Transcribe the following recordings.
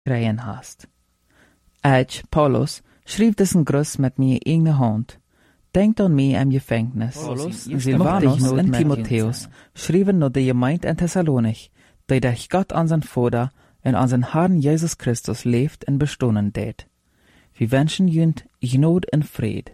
krijgen hast. Ich, Paulus, schrieb diesen Gruß mit mir eigene Hand. Denkt an mich im Gefängnis. Silvanus und Timotheus schrieben nur die Gemeinde in Thessalonich, die durch Gott unseren Vater und unseren Herrn Jesus Christus lebt und bestohnen tät. Wir wünschen jünd Gnade und Fried.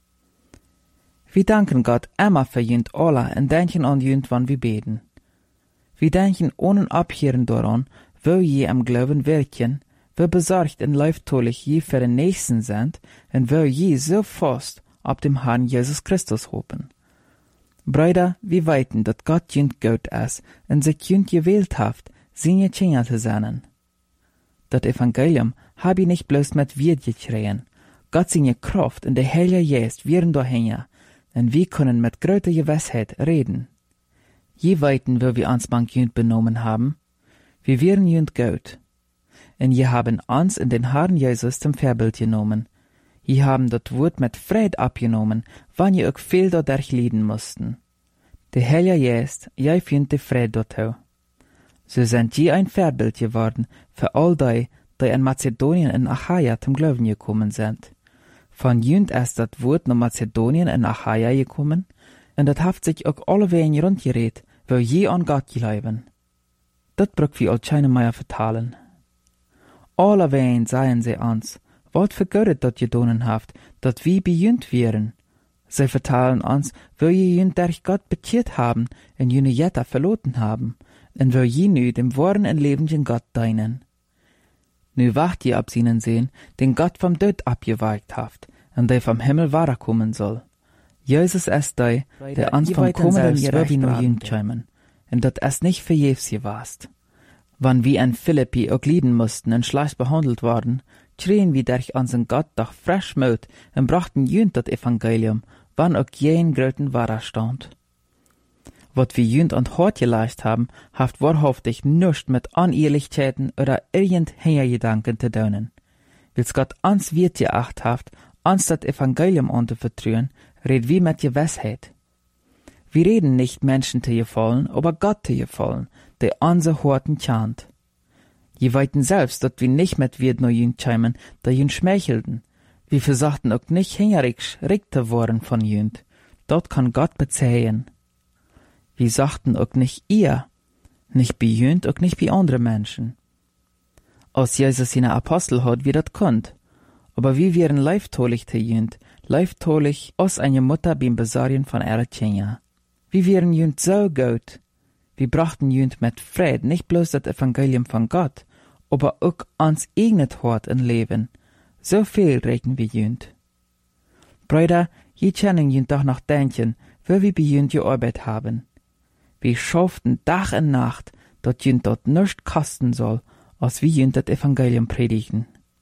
Wir danken Gott immer für jünd alle und denken an jünd, wann wir beten. Wir denken ohne Abhören daran, wo je am Glauben wirken, wo besorgt und leibtolich je für den Nächsten sind und wo je so fast auf dem Herrn Jesus Christus hoffen. Brüder, wir weiten, dass Gott jünd gut ist und sich jünd gewählt hat, seine Kinder zu sein. Das Evangelium hab ich nicht bloß mit Wort gekriegt. Gott seine Kraft und der Heilige Geist wären dahin, und wir können mit größter Gewissheit reden. Je weiten, wo wir uns bank jünd benommen haben, wir wären jünd gut. Und je haben uns in den Herrn Jesus zum Vorbild genommen. Je haben das Wort mit Fried abgenommen, wann je auch viel dadurch leiden mussten. Der Heilige Geist, je findet die Fried dorthin. So sind je ein Vorbild geworden für all die in Mazedonien und Achaia zum Glauben gekommen sind. Von jünd ist das Wort nach Mazedonien und Achaia gekommen, und das hat sich auch alle wegen rundgeredet, wo je an Gott glauben. Das braucht wir all keine mehr vertalen. Alle wegen seien sie uns, was für Gott das gedonen haft, dat wir bei jünd wären. Sie vertalen uns, wo je jünd durch Gott bekehrt haben und jene Jetta verloren haben, und wo je nu dem wahren und lebenden Gott dienen. Nu wacht je ab ihnen sehen, den Gott vom Tod abgeweicht haft, und der vom Himmel kommen soll. Jesus ist der uns vom kommenden Jahr wie nur jünd schämen, und dat ist nicht vergebens gewast. Wann wir in Philippi auch leiden mussten und schlecht behandelt worden, schrien wir durch unseren Gott doch frisch Mut und brachten jünd das Evangelium, wann auch jeden gröten Widerstand. Was wir jünd und hart geleistet haben, haft wahrhaftig nichts mit Unehrlichkeiten oder irgendwelchen Gedanken zu tun. Weil's Gott uns wird geacht haft, uns das Evangelium anzuvertrauen, red wir mit Gewissheit. Wir reden nicht Menschen zu gefallen, aber Gott zu gefallen, der unsere Horten chant. Je weiten selbst, dass wir nicht mit wird nur jünd schämen, da jünd schmeichelten. Wir versuchten auch nicht hingerisch Richter worden von jünd. Dort kann Gott bezähen. Wir sagten auch nicht ihr, nicht bei jünd, auch nicht bei anderen Menschen. Als Jesus seine Apostel hat, wie das konnt. Aber wir wären leibtolich zu jünd, leibtolich als eine Mutter beim Besarien von ihrer Kinder. Wir wären jünd so gut. Wir brachten jünd mit Fried nicht bloß das Evangelium von Gott, aber auch ans eigenes Hort und Leben. So viel regen wir jünd. Brüder, je können jünd doch noch denken, wo wir bei jünd gearbeitet haben. Wir schafften Tag und Nacht, dass jünd dort nichts kosten soll, als wir jünd das Evangelium predigen.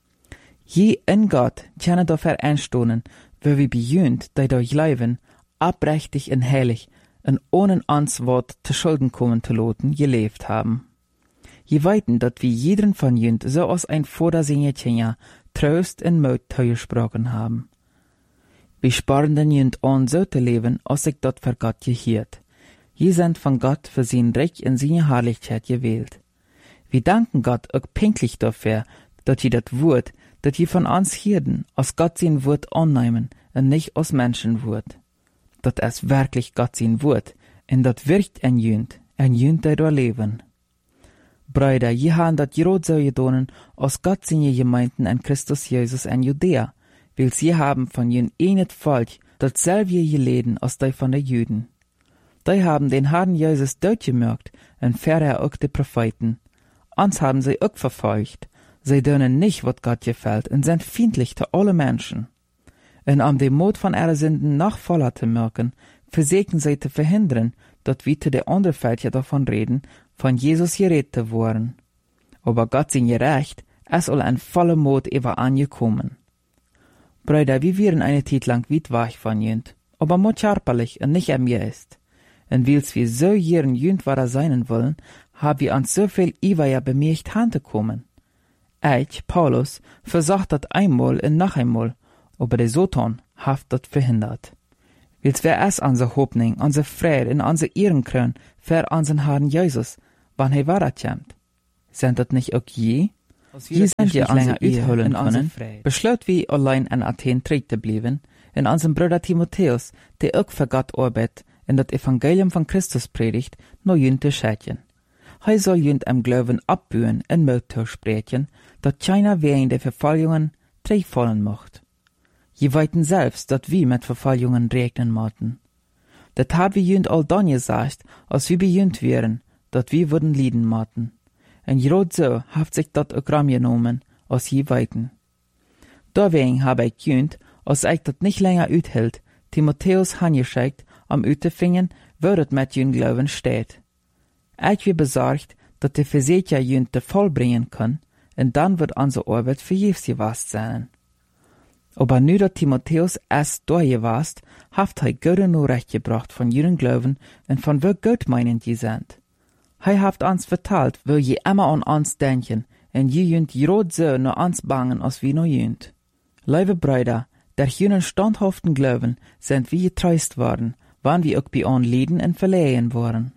Je in Gott können dafür einstohnen, wo wir bei jünd, die durch Leben, abrechtig und heilig, und ohne uns Wort zu Schulden kommen zu lassen, gelebt haben. Je weiten, dass wir jeden von jünd so aus ein Vater seine Kinder Trost und Mut zugesprochen haben. Wir sparen den jünd an, so zu leben, als sich dort für Gott gehiert. Je sind von Gott für sein Reich und seine Herrlichkeit gewählt. Wir danken Gott auch pinklich dafür, dass je das Wort, das je von uns hierden, aus Gott sein Wort annehmen und nicht aus Menschenwort. Das ist wirklich Gott sein Wort, und das wirkt ein Jünd, der da leben. Brüder, je haben das gerade so getan, aus Gott seine Gemeinden in Christus Jesus in Judäa, weil sie haben von jün einet Volk dasselbe geleden als die von den Juden. Die haben den Herrn Jesus durchgemerkt und vorher auch die Propheten. Uns haben sie auch verfolgt. Sie dönen nicht, was Gott gefällt, und sind feindlich zu alle Menschen. Und um den Mut von ihrer Sünden noch voller zu merken, versuchen sie zu verhindern, dass wir zu der anderen Völker davon reden, von Jesus geredet worden. Aber Gott sein Gerecht, es soll ein voller Mut über angekommen. Brüder, wir wären eine Zeit lang weit weg von jünd, aber mut scharperlich und nicht am ist. Und weil's wir so jern jünd wahrer sein wollen, haben wir uns so viel Iweier bemerkt hantekommen. Ich, Paulus, versucht das einmal und noch einmal, aber der Satan hat das verhindert. Weil's wär es unsere Hoffnung, unsere Freude und unsere Ehrenkron für unseren Herrn Jesus, wann wahrkommt. Sind das nicht auch je? Je sind je länger uithullen können, beschloot wie allein in Athen terug te blijven, en onze broeder Timotheus, die ook voor God arbeidt en dat Evangelium van Christus predigt, naar jullie te schicken. Hij zal jullie im Glauben abbuhen en Mut toespreken, dat China wegen der Verfolgungen terugvallen mocht. Je weten selbst, dat wir mit Verfolgungen rechnen mochten. Dat haben wir jullie al dan gesagt, als wir bejünt wären, dat wir würden leiden mochten. En gerade so hat sich dat ook genommen, als je weten. Deswegen habe ich jullie, als ich dat nicht länger uithält, Timotheus hangeschickt, uit te vinden, wo het met jullie Glauben steht. Ich bin besorgt, dat de Verzeker jullie te vollbringen kann, en dan wird unsere Arbeit vergebens gewesen sein. Aber nu dat Timotheus erst durchgewast, haft hij gute Nachricht gebracht von jullie Glauben en von wo Gutmeinend je sind. Hij haft uns vertalt, wo je immer an uns denken, en je junt gerade so naar uns bangen, als wie naar junt. Liebe Brüder, der jullie standhaften Glauben sind wie getreust worden, wann wir auch bei uns leiden und verlehen worden.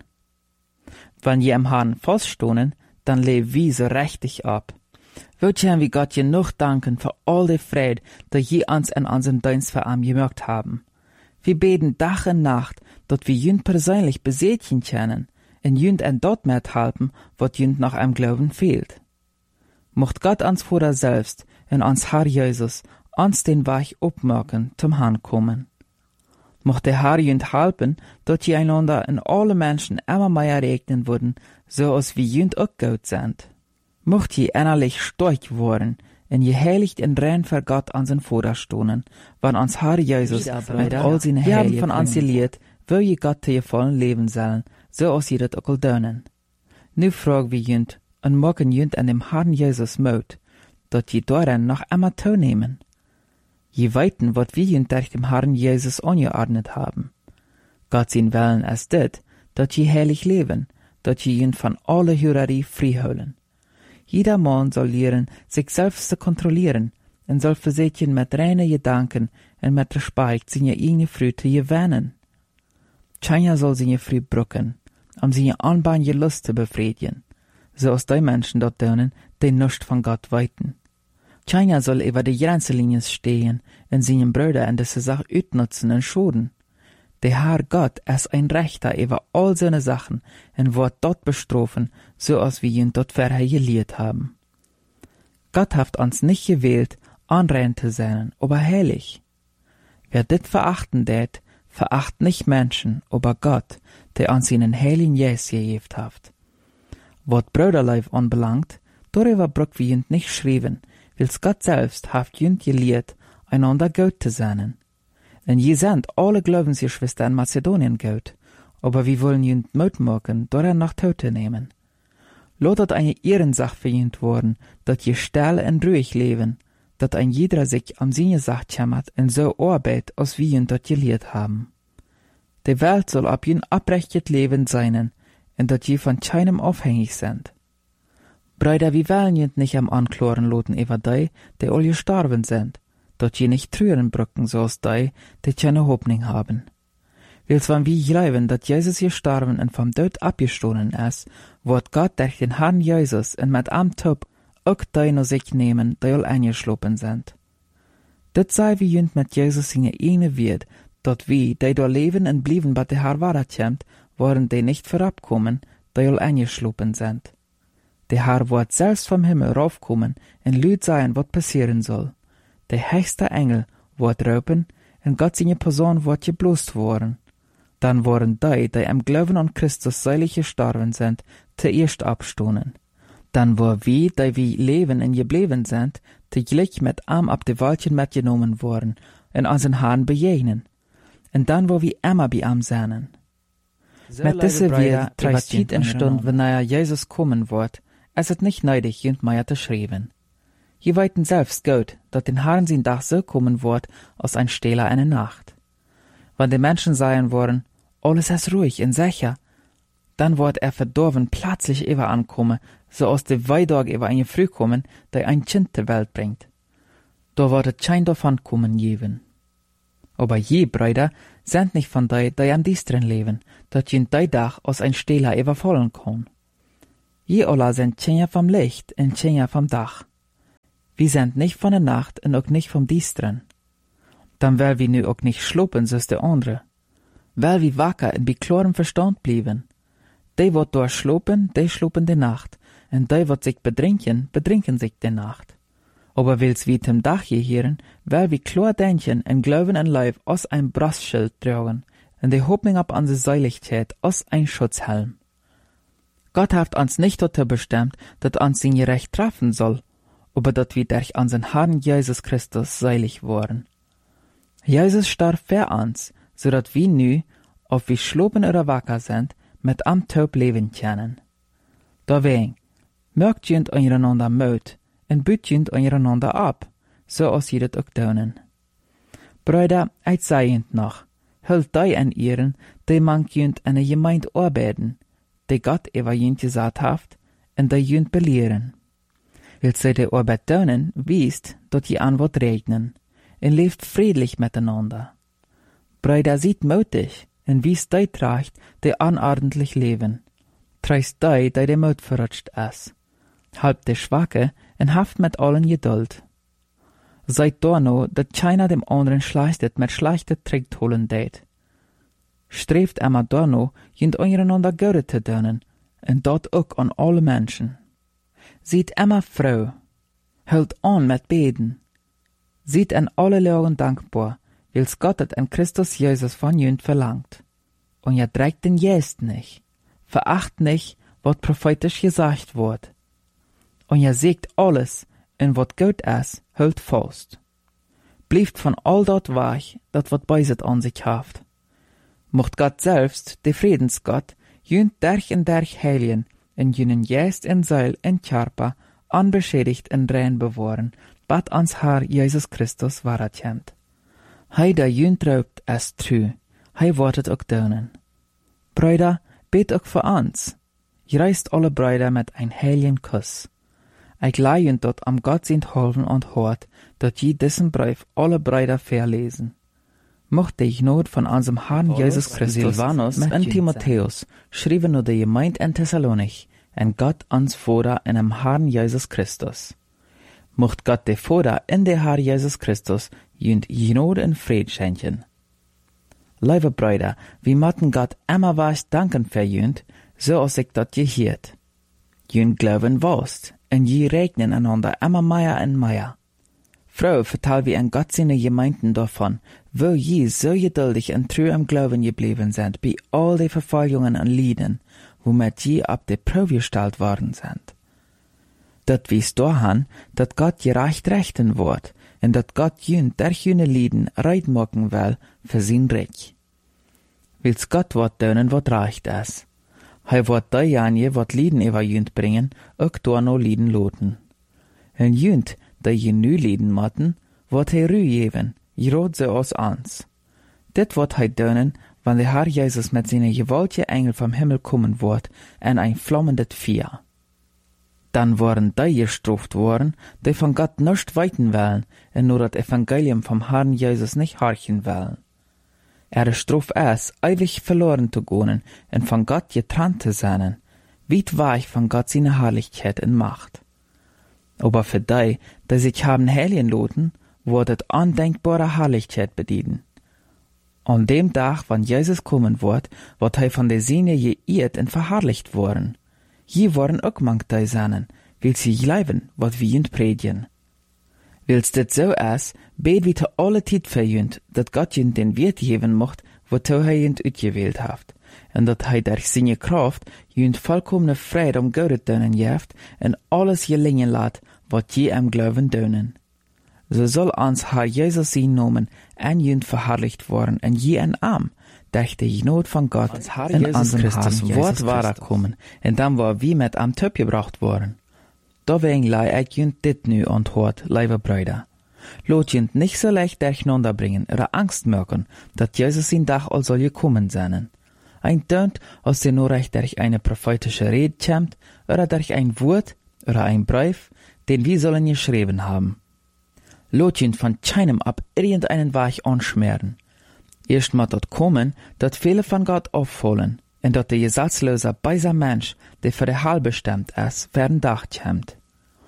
Wenn je am Herrn feststohnen, dann leben wir so richtig ab. Würden wir Gott genug danken für all die Freude, die je uns in unserem Dienst für ihn gemacht haben. Wir beten Tag und Nacht, dass wir jünd persönlich besätigen können, und jünd en dort mithelfen, was jünd nach einem Glauben fehlt. Mocht Gott uns Vater selbst und uns Herr Jesus uns den Weg aufmachen, zum Herrn kommen. Mocht der Herr jünd helfen, dass je einander und alle Menschen immer mehr regnen würden, so als wie jünd auch gut sind. Mocht je innerlich stark worden, und je heiligt und rein für Gott an sein Vater stohnen, wann uns Herr Jesus mit all seinen Heiligen von uns gelehrt, wo je Gott zu vollen leben sollen, so als je das auch dönen. Nu fragen wir jünd, und machen jünd an dem Herrn Jesus Mut, dass je daran noch immer teilnehmen. Je weiten, was wir jünd durch dem Herrn Jesus angeordnet haben. Gott sein Willen ist das, dass je heilig leben, dass je jünd von aller Hürerie frei. Jeder Mann soll lernen, sich selbst zu kontrollieren, und soll versätchen mit reinen Gedanken und mit Respekt seine eigene Früh zu gewinnen. Keiner soll seine Früh brücken, seine anbahlige Lust zu befriedigen, so als die Menschen dort tun, die nichts von Gott weiten. Keiner soll über die Grenzenlinien stehen und seinen Brüder in diese Sache utnutzen und schaden. Der Herr Gott ist ein Rechter über all seine Sachen und wird dort bestrafen, so als wir ihn dort vorher gelehrt haben. Gott hat uns nicht gewählt, anrein zu sein, aber heilig. Wer dit verachten det, veracht nicht Menschen, aber Gott, der uns seinen heiligen Geist gegeben hat. Was Brüderleib anbelangt, darüber braucht wir ihn nicht schreiben, weil Gott selbst hat ihn gelehrt, einander gut zu sein. Denn je sind alle Glaubensgeschwister in Mazedonien gut, aber wir wollen ihn Mut machen, daran nach Tote nehmen. Lotet eine Ehrensache für ihn worden, dass je still und ruhig leben, dass ein jeder sich am seine Sache kümmert und so arbeitet, als wir ihn dort gelehrt haben. Die Welt soll ab ihn abrechtet leben sein, und dass je von keinem abhängig sind. Brüder, wir wollen ihn nicht am Anklagen loten über die alle gestorben sind, dass je nicht trüren brücken, so als die keine Hoffnung haben. Weil wenn wir glauben, dass Jesus gestorben und vom Tod abgestohlen ist, wird Gott durch den Herrn Jesus und mit am Tod auch die noch sich nehmen, die all eingeschlossen sind. Das sei wie jünd mit Jesus seine eigene Wert, dass wir, die da leben und blieben, bei der Herr weiterkommt, wollen die nicht vorabkommen, die all eingeschlossen sind. Der Herr wird selbst vom Himmel raufkommen und lüd sein, was passieren soll. Der höchste Engel wird rufen, und Gott seine Person wird geblost worden. Dann worden die am Glauben an Christus seilig gestorben sind, zuerst abstohnen. Dann wo wir, die wir leben und geblieben sind, täglich mit Arm ab die Waldchen mitgenommen worden, und unseren Herrn begegnen. Und dann wo wir immer bei ihm sein. So mit dieser wir Zeit in Stund, wenn Jesus kommen wird, ist es nicht nötig, jünd mehr zu schreiben. Je weiten selbst gut, dass den Herrn sein Tag so kommen wird, als ein Stehler eine Nacht. Wenn die Menschen sagen wollen, alles ist ruhig und sicher, dann wird verdorben plötzlich über ankommen, so aus der Weidog über eine Früh kommen, die ein Kind zur Welt bringt. Da wird es kein davon kommen geben. Aber je, Brüder, sind nicht von die an dies drin leben, dass je die Tag aus ein Stehler überfallen kann. Je alle sind Kinder vom Licht und Kinder vom Dach. Wir sind nicht von der Nacht und auch nicht vom Diesteren. Dann will wir nu auch nicht schlupen, so's de andere. Weil wir wacker und bei klarem Verstand blieben. Die, wat dort schlupen de Nacht. Und die, wat sich bedrinken sich de Nacht. Aber wils wie zum Dach gehieren, weil wir klar denken und glauben an Leib aus ein Brastschild tragen, und die Hoffnung ab an die Seiligkeit aus ein Schutzhelm. Gott hat uns nicht dazu bestimmt, dass uns sein Gerecht treffen soll, aber dass wir durch unseren Herrn Jesus Christus seilig worden. Jesus starb für uns, so dass wir nu, ob wir schlupen oder wacker sind, mit am Taub leben können. Deswegen, mögt jünd einander Mut, und büt jünd einander ab, so als ihr das auch tun. Brüder, ich sei jünd noch, hüllt die an ihren, die man jünd an der Gemeinde arbeiten, die Gott über jünd gesagt haft, und die jünd belehren. Will sie die Arbeit tun, wisst, dass die Antwort regnen, und lebt friedlich miteinander. Brüder, seid mutig, und wisst die tracht, die unordentlich leben. Treist die Mut verrutscht ist. Halb die Schwache, und haft mit allen Geduld. Seid da no, dat keiner dem anderen schleichtet mit schlechte Trick holen deit. Streeft immer da no, jünd einander Gute zu tun, und dort auch an alle Menschen. Seid immer froh, hält an mit Beten. Seid an alle Lagen dankbar, wils Gott et an Christus Jesus von jünd verlangt. Und ihr trägt den Jest nicht, veracht nicht, wat prophetisch gesagt wird. Und ihr seht alles, in wat gut ist, hält fast. Blieft von all dort weich, dat wat beiset an sich haft. Mocht Gott selbst, der Friedensgott, jünd derch und derch heiligen, in jünen Geist und Seil und Körper, unbeschädigt und rein bewahren, bat ans Herr Jesus Christus wahrheit jent. Hei der jünd raubt es trü, hei wortet auch dönen. Brüder, bet auch für uns. Reist alle Brüder mit ein heiligen Kuss. Ich leih dort am Gott sind holven und hort, dat je diesen Brief alle Brüder verlesen. Mochte ich not von unserem Herrn Jesus Christus, Silvanus und Timotheus, schrieben nur die Gemeinde in Thessalonich, und Gott uns Vater in dem Herrn Jesus Christus. Mocht Gott der Vater in der Herr Jesus Christus jünd Gnade und Fried schenken. Liebe Brüder, wir möchten Gott immer was danken für jünd, so als ich dat gehiert. Jünd glauben wost, und je regnen einander immer mehr und mehr. Frau, vertel wie an Gott seine Gemeinden davon, wo je so geduldig und treu am Glauben geblieben sind, bei all die Verfolgungen und Leiden, womit je ab der Probe gestellt worden sind. Dat wies daran, dat Gott gerecht rechten wird, und dat Gott jünd durch jüne Leiden reit machen will für sein Reich. Wils Gott wat tun, wat recht ist. Hij wird diejenigen, wat Lieden über jünd bringen, auch da no Lieden loten. En jünd, die je nu Lieden matten, wird hij Ruhe geben, gerade so als uns. Dit wird hij tun, wann der Herr Jesus mit seinen gewaltigen Engel vom Himmel kommen wird, in ein flammendes Feuer. Dann waren die gestraft worden, die von Gott nicht weiten wollen, und nur das Evangelium vom Herrn Jesus nicht horchen wollen. Straf es, ewig verloren zu gehen und von Gott getrennt zu sein, weit weich von Gott seine Herrlichkeit und Macht. Aber für die sich haben heiligen loten, wurde undenkbare Herrlichkeit bedienen. An dem Tag, wann Jesus kommen wird er von der Sinne geirrt und verherrlicht worden. Je waren auch manche seinen, will sie glauben, was wir jünd predigen. Wils dit so is, bet wie te alle Tid für jünd, dat Gott jünd den Wert geben mocht, wozu er jünd utgewählt haft, und dat er durch seine Kraft jünd vollkommene Freude um Gute tun jeft, und alles gelingen lat, wat je am Glauben tun. So soll uns Herr Jesus sein Namen en jünd verherrlicht worden, und je ein Arm, durch die Not von Gott in unserem Christus Wort wahrer kommen, und dann war wie mit am Töp gebracht worden. Deswegen lei ich jünd dit nu antwort, liebe Brüder. Lot jünd nicht so leicht durcheinander bringen oder Angst merken, dass Jesus in Dach all soll gekommen sein. Ein tönt, als der nur recht durch eine prophetische Rede kommt, oder durch ein Wort oder ein Brief, den wir sollen geschrieben haben. Lot jünd von keinem ab irgendeinen Weich anschmieren. Erst mal dort kommen, dass viele von Gott auffallen, und dass der gesetzlose beiser Mensch, der für der Heil bestimmt ist, werden Dach kommt.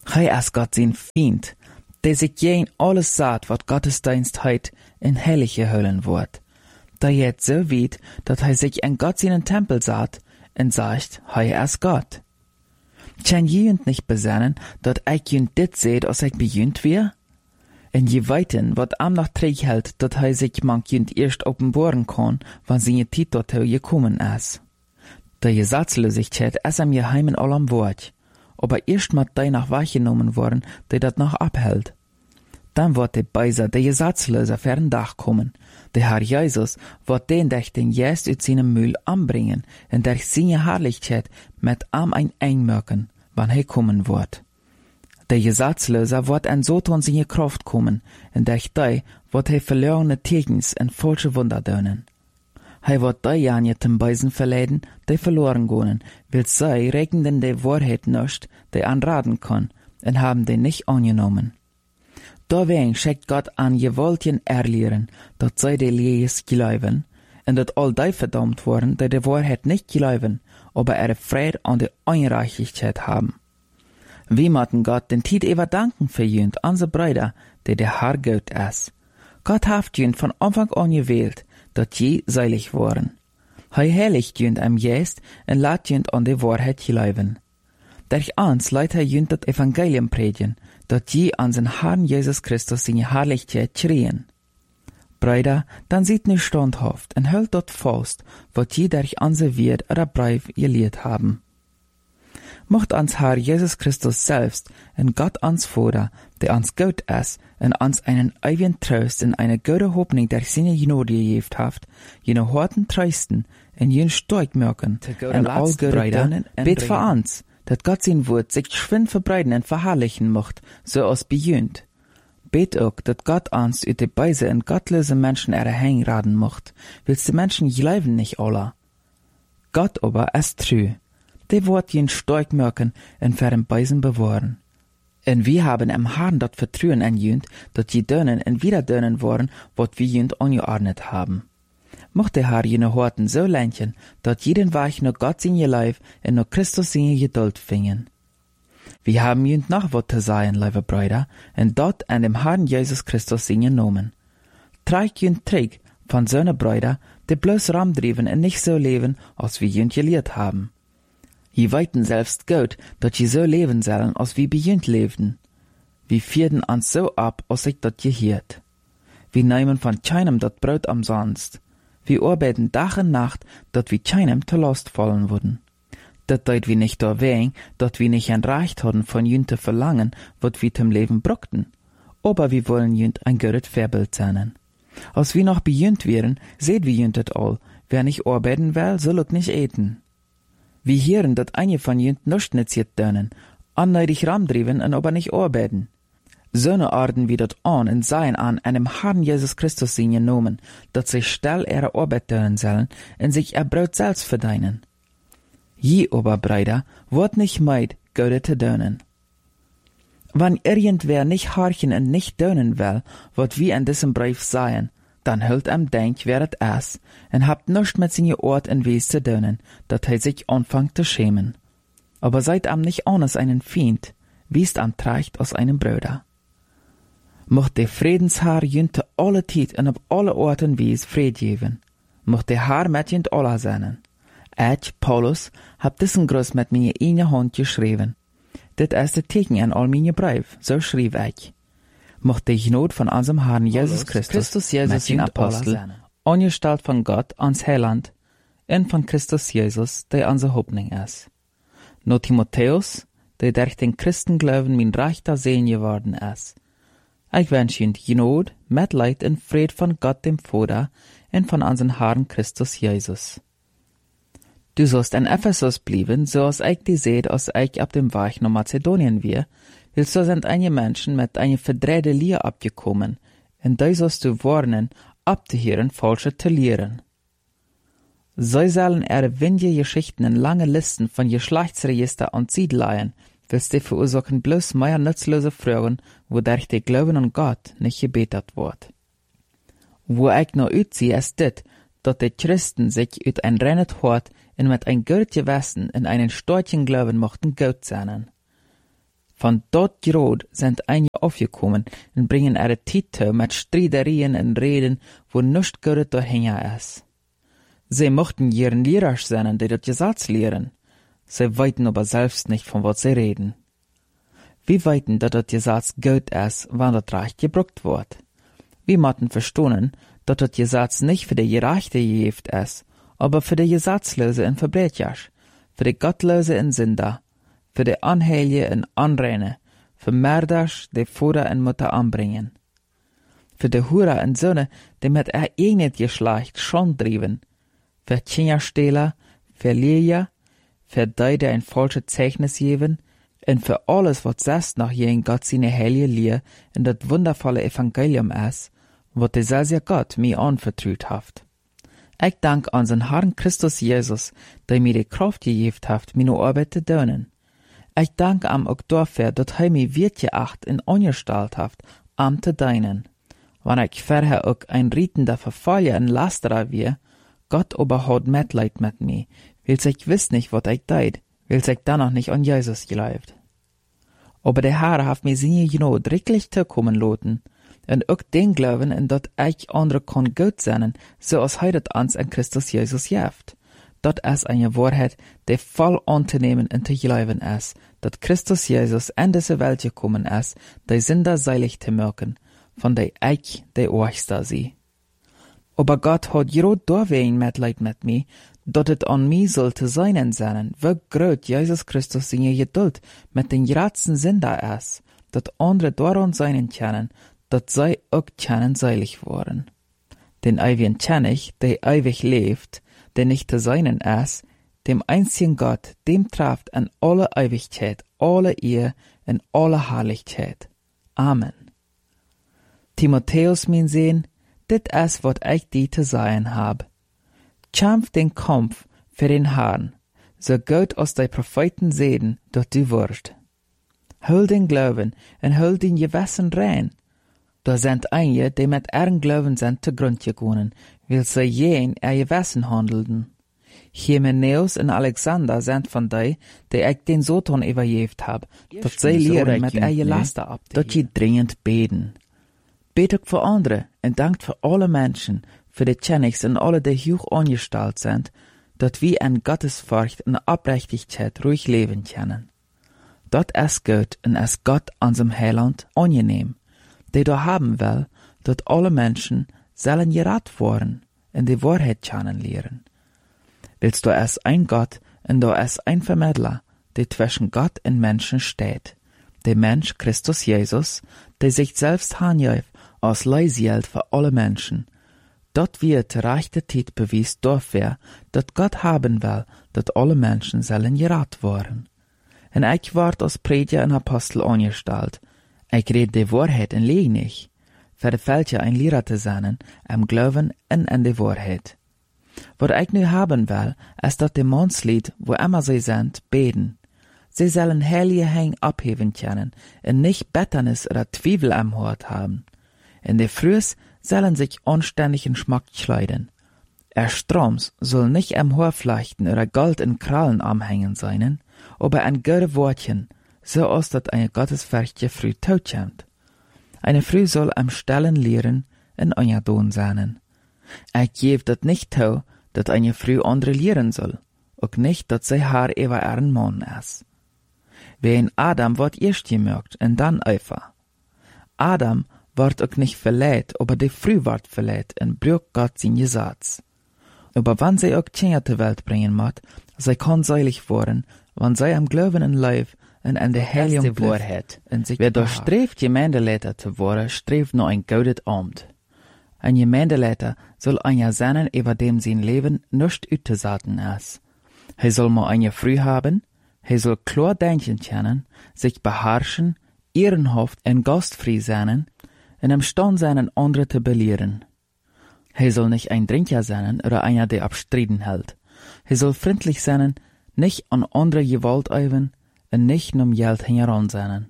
Hij is Gott zijn Feind, der sich jen alles sagt, wat Gottesdienst heit in heilige hüllen wordt. Da jet so weit, dat hij sich in Gott seinen Tempel sagt und sagt, hij is Gott. Kann jünd nicht besennen, dat ich jünd dit seht, als ich bejünd wir? En je weiten, wat am noch träg hält, dat hij sich mank jünd erst openboren kann, wann seine Tijd dorthin gekommen is. Der Gesetzlosigkeit is am geheimen allem Wort, aber erst mat dei nach wahrgenommen worden, der dat noch abhält. Dann wird der Beiser, der Gesetzloser, fern Dach kommen. Der Herr Jesus wird den den Jest uit seinem Mühl anbringen, und durch seine Herrlichkeit mit am ein einmöken, wann er kommen wird. Der Gesetzloser wird an Soton seine Kraft kommen, und durch die wird er verlorene Tegens und falsche Wunder dönen. Hij wird die Janje zum Beisen verleiden, die verloren gehen, weil sie regnen die Wahrheit nicht, die anraten kann, und haben die nicht angenommen. Deswegen schickt Gott an gewolten Erlehren, dat sie die Lees glauben, und dat all die verdammt worden, die Wahrheit nicht glauben, aber ihre Freude an die Unreichlichkeit haben. Wir müssen Gott den Tid ever danken für jünd, unsere Brüder, die der Herr Gott ist. Gott hat jünd von Anfang an gewählt, dat je seilig waren. Hij heiligt jünd am Geist und laat jünd an die Wahrheit glauben. Durch uns leidt hij jünd dat Evangelium predigen, dat je an den Herrn Jesus Christus seine Herrlichkeit schrien. Brüder, dann seid nicht standhaft und hält dort fast, wat je durch unser Wort oder Brief gelehrt haben. Mocht uns Herr Jesus Christus selbst und Gott uns Vater, der uns gut ist und uns einen ewigen Trost und eine gute Hoffnung durch seine Gnade gegeben hat, jene harten trösten und jene stark merken und all gute Dönen, bet für uns, dat Gott sein Wort sich schwind verbreiten und verherrlichen mocht, so als bejünd. Bet auch, dat Gott uns ut die Beise und gottlose Menschen erhängraden mocht, willst die Menschen glauben nicht alle. Gott aber ist treu. Der wird ihn stark merken und für den Beisen bewahren. Und wir haben im Herrn dat Vertrauen an jünd, dat je dönen und wieder dönen worden, wat wir jünd angeordnet haben. Mocht der Herr jene Horten so lenken, dat jeden Weg nur Gott seine Leib und nur Christus seine Geduld fingen. Wir haben jünd noch wat zu sagen, liebe Brüder, und dort an dem Herrn Jesus Christus seine Nomen. Trag jünd träg von seine Brüder, die bloß ramdriven und nicht so leben, als wir jünd gelehrt haben. Je weiten selbst gut, dat je so leben sollen, als wie bejünd lebten. Wir vierten uns so ab, als ich dat gehiert. Wir nehmen von keinem dat Brot umsonst. Wir arbeiten Tag und Nacht, dat wir keinem zur Last fallen würden. Dat deut wir nicht erwähnen, dat wir nicht ein Recht hatten, von jünd zu verlangen, wat wir zum Leben brauchten. Aber wir wollen jünd ein gutes Vorbild sein. Als wir noch bejünd wären, seht wir jünd dat all. Wer nicht arbeiten will, soll auch nicht eten. Wir hören, dat einige von jünd nicht netziert dönen, anneidig ramdriven und aber nicht arbeiten. So ne Arten wie dat an und seien an einem Herrn Jesus Christus sein genommen, dat sich still ihre Arbeit dönen sollen und sich ihr Brot selbst verdienen. Je aber, Brüder, wird nicht meid, Gode zu dönen. Wenn irgendwer nicht horchen und nicht dönen will, wat wir in diesem Brief sagen, dann hüllt denk, wer het is, und habt nichts mit seine Ort und Wes zu dönen, dat hij sich anfangt zu schämen. Aber seid nicht anders einen Feind, wiest trecht aus einem Bruder. Mocht der Friedensherr jünd alle Tijd und auf alle Orten Wes Fried geben. Mocht der Herr mit jünd alle sein. Ich, Paulus, hab diesen Gruß mit meiner eine Hand geschrieben. Dit ist der Teken an all meine Brief, so schrieb ich. Mocht der Gnade von unserem Herrn Jesus Christus Jesus den Apostel, angestalt von Gott ans Heiland, und von Christus Jesus, der unsere Hoffnung ist. No Timotheus, der durch den Christenglauben mein rechter Sehen geworden ist. Ich wünsche Ihnen Gnade, Mitleid und Fried von Gott dem Vater und von unserem Herrn Christus Jesus. Du sollst in Ephesus bleiben, so als ich die seht, als ich ab dem Weg nach Mazedonien wir, weil so sind einige Menschen mit einer verdrehte Lehre abgekommen, und die sollst du warnen, abzuhören, falsche zu lehren. Sie sollen ihre windige Geschichten in lange Listen von Geschlechtsregister und Siedleien, willst die verursachen bloß mehr nutzlose Fragen, wodurch der Glauben an Gott nicht gebetet wird. Wo ich noch utziehe, ist dit, dass die Christen sich ut ein rennet Hort und mit ein gut Gewissen in einen starken Glauben mochten Gott sein. Von dort Grod sind einige aufgekommen und bringen ihre Titel mit Streiterien und Reden, wo nichts Gutes dahinter ist. Sie mochten ihren Lehrer sein, die das Gesetz lehren. Sie weiten aber selbst nicht, von was sie reden. Wir weiten, dass das Gesetz gut ist, wann das Recht gebraucht wird. Wir mochten verstehen, dass das Gesetz nicht für die Gerechte gegeben ist, aber für die Gesetzlose und Verbrecher, für die Gottlose und Sünder, für die Anheilige und Anreine, für Mörders, die Vater und Mutter anbringen, für die Hure und Söhne, die mit ihr eigenes Geschlecht schon trieben, für Kinderstehler, für Lehrer, für die, die ein falsches Zeichnis geben, und für alles, was selbst noch je in Gott seine heilige Lehre in das wundervolle Evangelium ist, was dieser Gott mir anvertraut hat. Ich danke unseren Herrn Christus Jesus, der mir die Kraft gegeben hat, meine Arbeit zu tun. Ich danke ihm auch dafür, dass er mich wertgeacht und angestellt hat, am zu dienen. Wenn ich vorher auch ein rietender Verfaller und Lasterer war, Gott aber hat Mitleid mit mir, weil ich wiss nicht, was ich deid, weil ich dann noch nicht an Jesus geglaubt. Aber der Herr hat mir seine Gnade wirklich zukommen lassen, und auch den Glauben, in dat ich andere kann gut sein, so als er das uns in Christus Jesus gibt. Dat ist eine Wahrheit, die voll anzunehmen und zu glauben ist, dass Christus Jesus in diese Welt gekommen ist, die Sünder seilig zu machen, von der ich der Ohrste sie. Aber Gott hat gerade deswegen Mitleid mit mir, dass es an mir sollte sein sein, wie groß Jesus Christus seine Geduld mit den grazen Sünder ist, dass andere daran sein können, dass sie auch können seilig worden. Den ewigen König, der ewig lebt, der nicht zu seinen ist, dem einzigen Gott, dem trifft an alle Ewigkeit, alle Ehre und alle Herrlichkeit. Amen. Timotheus, mein Sohn, dit ist, was ich dir zu sagen hab. Kämpf den Kampf für den Herrn, so gut als die Propheten sehen, dass du wirst. Hol den Glauben und hol den Gewissen rein. Da sind einige, die mit ihren Glauben sind zugrund gegangen, weil sie jen ihr Gewissen handelten. Hymenäus und Alexander sind von die ich den Satan übergeben hab, dass sie lehren mit ihr Laster ab, dass sie dringend beten. Betet für andere und dankt für alle Menschen, für die Königs und alle, die hoch angestellt sind, dass wir in Gottesfurcht und Aufrichtigkeit ruhig leben können. Dat ist gut und ist Gott unserem Heiland angenehm, der da haben will, dass alle Menschen sollen gerat worden und die Wahrheit kennenlernen. Willst du es ein Gott und da ist ein Vermittler, der zwischen Gott und Menschen steht, der Mensch Christus Jesus, der sich selbst hanjäuft als Leihgeld für alle Menschen. Dort wird zur rechten Zeit bewiesen dafür, dass Gott haben will, dass alle Menschen sollen gerat worden. Und ich ward als Prediger und Apostel angestellt. Ich rede die Wahrheit und lüge nicht. Für die Fälscher ein Lehrer zu sein, am Glauben und an die Wahrheit. Was ich nu haben will, ist, dass die Mannslied, wo immer sie sind, beten. Sie sollen heilige Hänge abheben können und nicht Bitternis oder Zweifel am Hort haben. In der Frühs sollen sich anständig in Schmack kleiden. Stroms soll nicht am Haar flechten oder Gold in Krallen anhängen sein, aber ein gute Wortchen, so als dat eine gottesfurchtige Früh totkommt. Eine Früh soll am Stillen lehren in einer Don sein. Ich gebe dat nicht zu, dat eine Früh andere lehren soll, auch nicht, dat sie haar über ihren Mann ist. Wie in Adam wird erst gemerkt und dann Eva. Adam wird auch nicht verleiht, aber die Früh wird verleiht und braucht Gott sein Gesetz. Aber wenn sie auch Kinder zur Welt bringen muss, sie kann seilig werden, wenn sie am Glauben in Leib und an der Heiligung Wahrheit in sich. Wer da strebt, Gemeindeleiter zu werden, strebt nur ein gutes Amt. Ein Gemeindeleiter soll einer sein, über dem sein Leben nicht auszusagen ist. Er soll mal eine Früh haben, er soll klar denken können, sich beherrschen, ehrenhaft und gastfrei sein, und imstande sein, andere zu belehren. Er soll nicht ein Trinker sein oder einer, der abstriden hält. Er soll freundlich sein, nicht an andere Gewalt üben und nicht um Geld heran sein.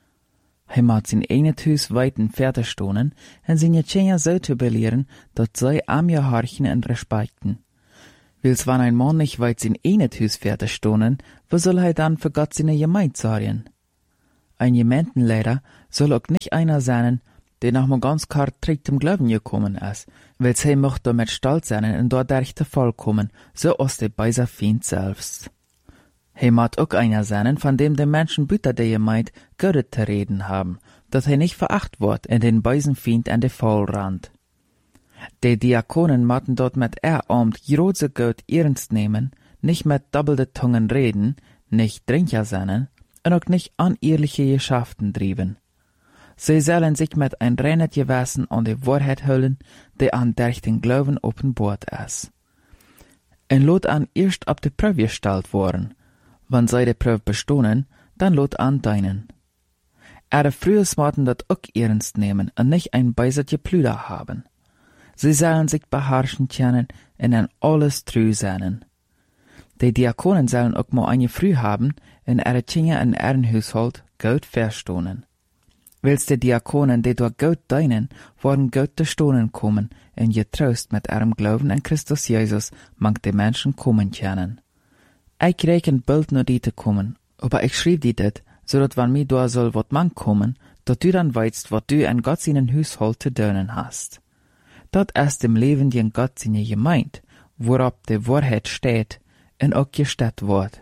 Er mag sein eigenes Haus weiten fertig stehen und seine Kinder so zu belehren, dass sie am gehorchen und respekten. Wils wenn ein Mann nicht weit sein eigenes Haus fertig stehen, wo soll er dann für Gott seine Gemeinde sorgen? Ein Gemeindenleiter soll auch nicht einer sein, der nach mal ganz klar trägt zum Glauben gekommen ist, weil sie möchte damit stolz sein und dort der Fall kommen, so aus der beiser Feind selbst. Mag auch einer sein, von dem die Menschen büter der Gemeinde Gott zu reden haben, dass nicht veracht wird in den beisen Feind an der Fallrand. Die Diakonen machten dort mit Abend große Gott ernst nehmen, nicht mit doppelte Tungen reden, nicht Trinker sein und auch nicht unehrliche Geschäften trieben. Sie sollen sich mit ein reines Gewissen an die Wahrheit hüllen, die an durch den Glauben offenbart ist. Und lot an erst ab die Prüfe gestellt worden. Wenn sie die Prüfe bestanden, dann lot an deinen. Frühes maten dat auch ernst nehmen und nicht ein beisertje Plüder haben. Sie sollen sich beherrschen können und in alles treu sein. Die Diakonen sollen auch mal eine früh haben, in ihre Kinder in ihren Haushalt Gott verstohnen. Willst die Diakonen, die durch Gott dienen, worden Gott zu stohnen kommen, in getrost mit ihrem Glauben an Christus Jesus, mag die Menschen kommen können. Ich reken bald nur die zu kommen, aber ich schrieb die dit, so dat wann mir da soll wat man kommen, dat du dann weißt, wat du an Gott seinen Haushalt zu dienen hast. Dat ist dem Leben die Gott seine Gemeinde, worauf die Wahrheit steht, und auch gestellt wird.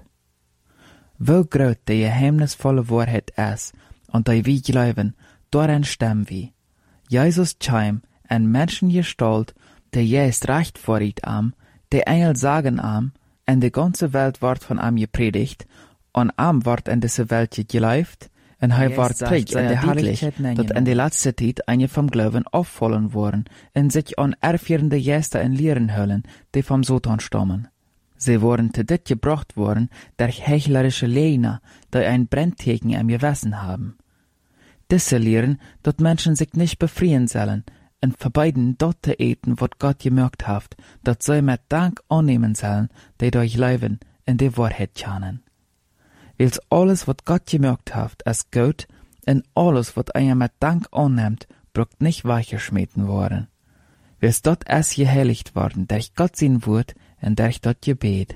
Wo groß die geheimnisvolle Wahrheit ist, und die wir glauben, daran stimmen wir. Jesus kam in Menschengestalt, der jest recht vor ihm am, die Engel sagen am, und die ganze Welt wird von ihm gepredigt, und am wird in diese Welt geläuft, und er wird trägt in der Herrlichkeit, dat in der letzte Zeit eine vom Glauben auffallen worden, und sich an erfierende Gäste in Lehren hüllen, die vom Satan stammen. Sie wurden zu dit gebracht worden, durch heuchlerische Lehner, die ein Brenntheken im Gewissen haben. Diese lehren, dass Menschen sich nicht befreien sollen, und verbeiden dort zu eten, was Gott gemerkt hat, dass sie mit Dank annehmen sollen, die durch Leben in die Wahrheit kennen. Weil alles, was Gott gemerkt hat, ist gut, und alles, was einer mit Dank annimmt, braucht nicht weichgeschmieden worden. Weil dort ist geheiligt worden, durch Gott sein Wort und durch das Gebet.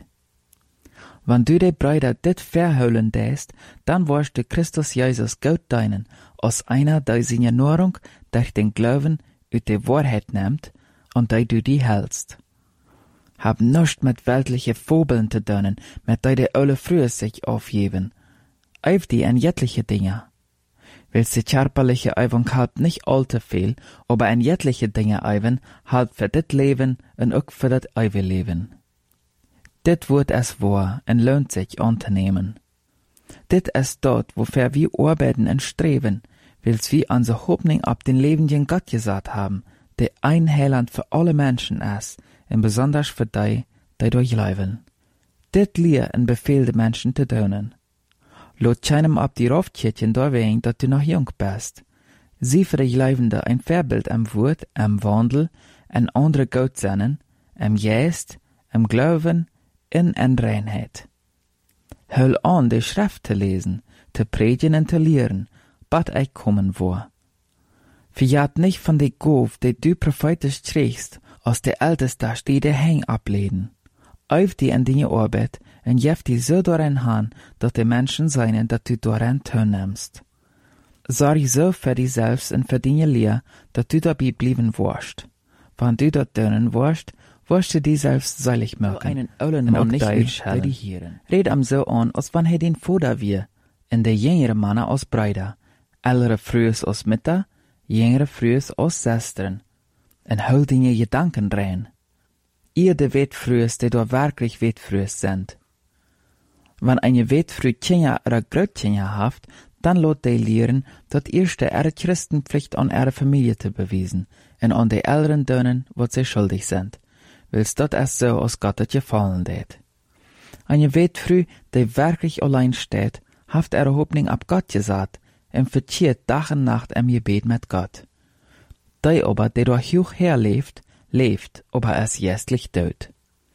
Wenn du die Brüder dit verhüllen lässt, dann wirst du Christus Jesus Gott deinen, als einer, der seine Nahrung durch den Glauben aus der Wahrheit nimmt und der du die hältst. Hab nichts mit weltliche Fabeln zu tun, mit der die alle früher sich aufgeben. Auf die an jettliche Dinge. Willst die körperliche Eifung halt nicht allzu viel, aber an jettliche Dinge eiven halt für dit Leben und auch für das ewige Leben. Dit wird es wahr und lohnt sich anzunehmen. Dit ist dort, wofür wir arbeiten und streben, weil's wir unsere Hoffnung ab den lebenden Gott gesagt haben, der ein Heiland für alle Menschen ist, und besonders für die durchleben. Dit lehr und befehl die Menschen zu tun. Lot keinem ab die Raufkirchen da wegen, dass du noch jung bist. Sie für die Leibende ein Vorbild am Wort, am Wandel, an andere Gott sennen, am Geist, am Glauben, in Reinheit. Hör an, die Schrift zu lesen, zu predigen und zu lehren, bat ich kommen vor. Verjat nicht von der Gauf, die du prophetisch trägst, aus der Älteste steht der Häng ableden. Auf die an deine Arbeit und jef die so daran han, dass die Menschen seien, dass du daran teilnimmst. Sorg so für dich selbst und für deine Lehr, dass du dabei blieben wirst. Wenn du dort tun wirst, wirst du dich selbst seilig machen. Einen ollen Mann nicht mitschellen. Red am so an, als wann den Vater wir, und der jüngere Männer aus Brüder, ältere frühes aus Mütter, jüngere frühes aus Schwestern, und hol deine Gedanken rein. Ihr de Wetfrühes, die da wirklich Wetfrühes sind. Wenn eine Wetfrüh Kinder oder Großkinder haft, dann lot die lehren, dat erste ihre Christenpflicht an ihre Familie zu bewiesen, und an die Älteren dönen, was sie schuldig sind, weil's dat erst so aus Gott het gefallen det. Eine Wetfrüh, die wirklich allein steht, haft ihre Hoffnung ab Gott gesagt, und verziert Tag und Nacht im Gebet mit Gott. Die aber, die durch hoch herlebt, lebt, aber es jästlich död.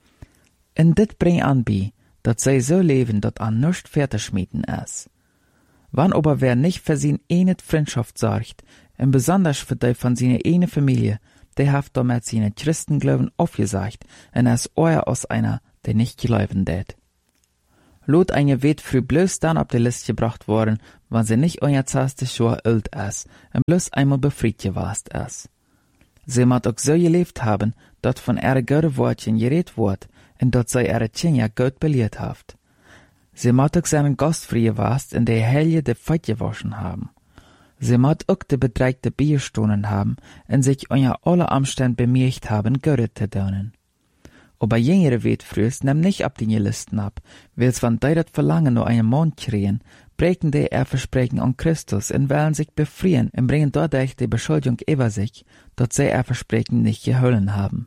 Und dit bringt an bei, dat sie so leben, dat an nichts fertigschmieden ist. Wann aber wer nicht für sin eine Freundschaft sorgt, und besonders für die von seiner eine Familie, der haft damit seine Christenglauben aufgesagt, und es euer aus einer, der nicht glauben det. Lot eine weet früh bloß dann auf die Liste gebracht worden, wann sie nicht euer zaste Schor alt ist und bloß einmal befriedigt warst ist. Sie mat auch so gelebt haben, dat von ihre gute Wortchen geredet wordt und dat sie ihre Tjenja gut beliert haft. Sie mat auch seinen Gastfrie warst, in der Helge de Feit gewaschen haben. Sie mat auch de bedreigte Bierstunden haben und sich euer alle Umstände bemerkt haben, Göret zu dönen. Aber jüngere weet frühst nimm nicht ab die Listen ab, weil's wann die dat Verlangen nur einen Mond kriegen, breken die Versprechen an Christus und wollen sich befreien und bringen dadurch die Beschuldigung über sich, dass sie Versprechen nicht gehüllen haben.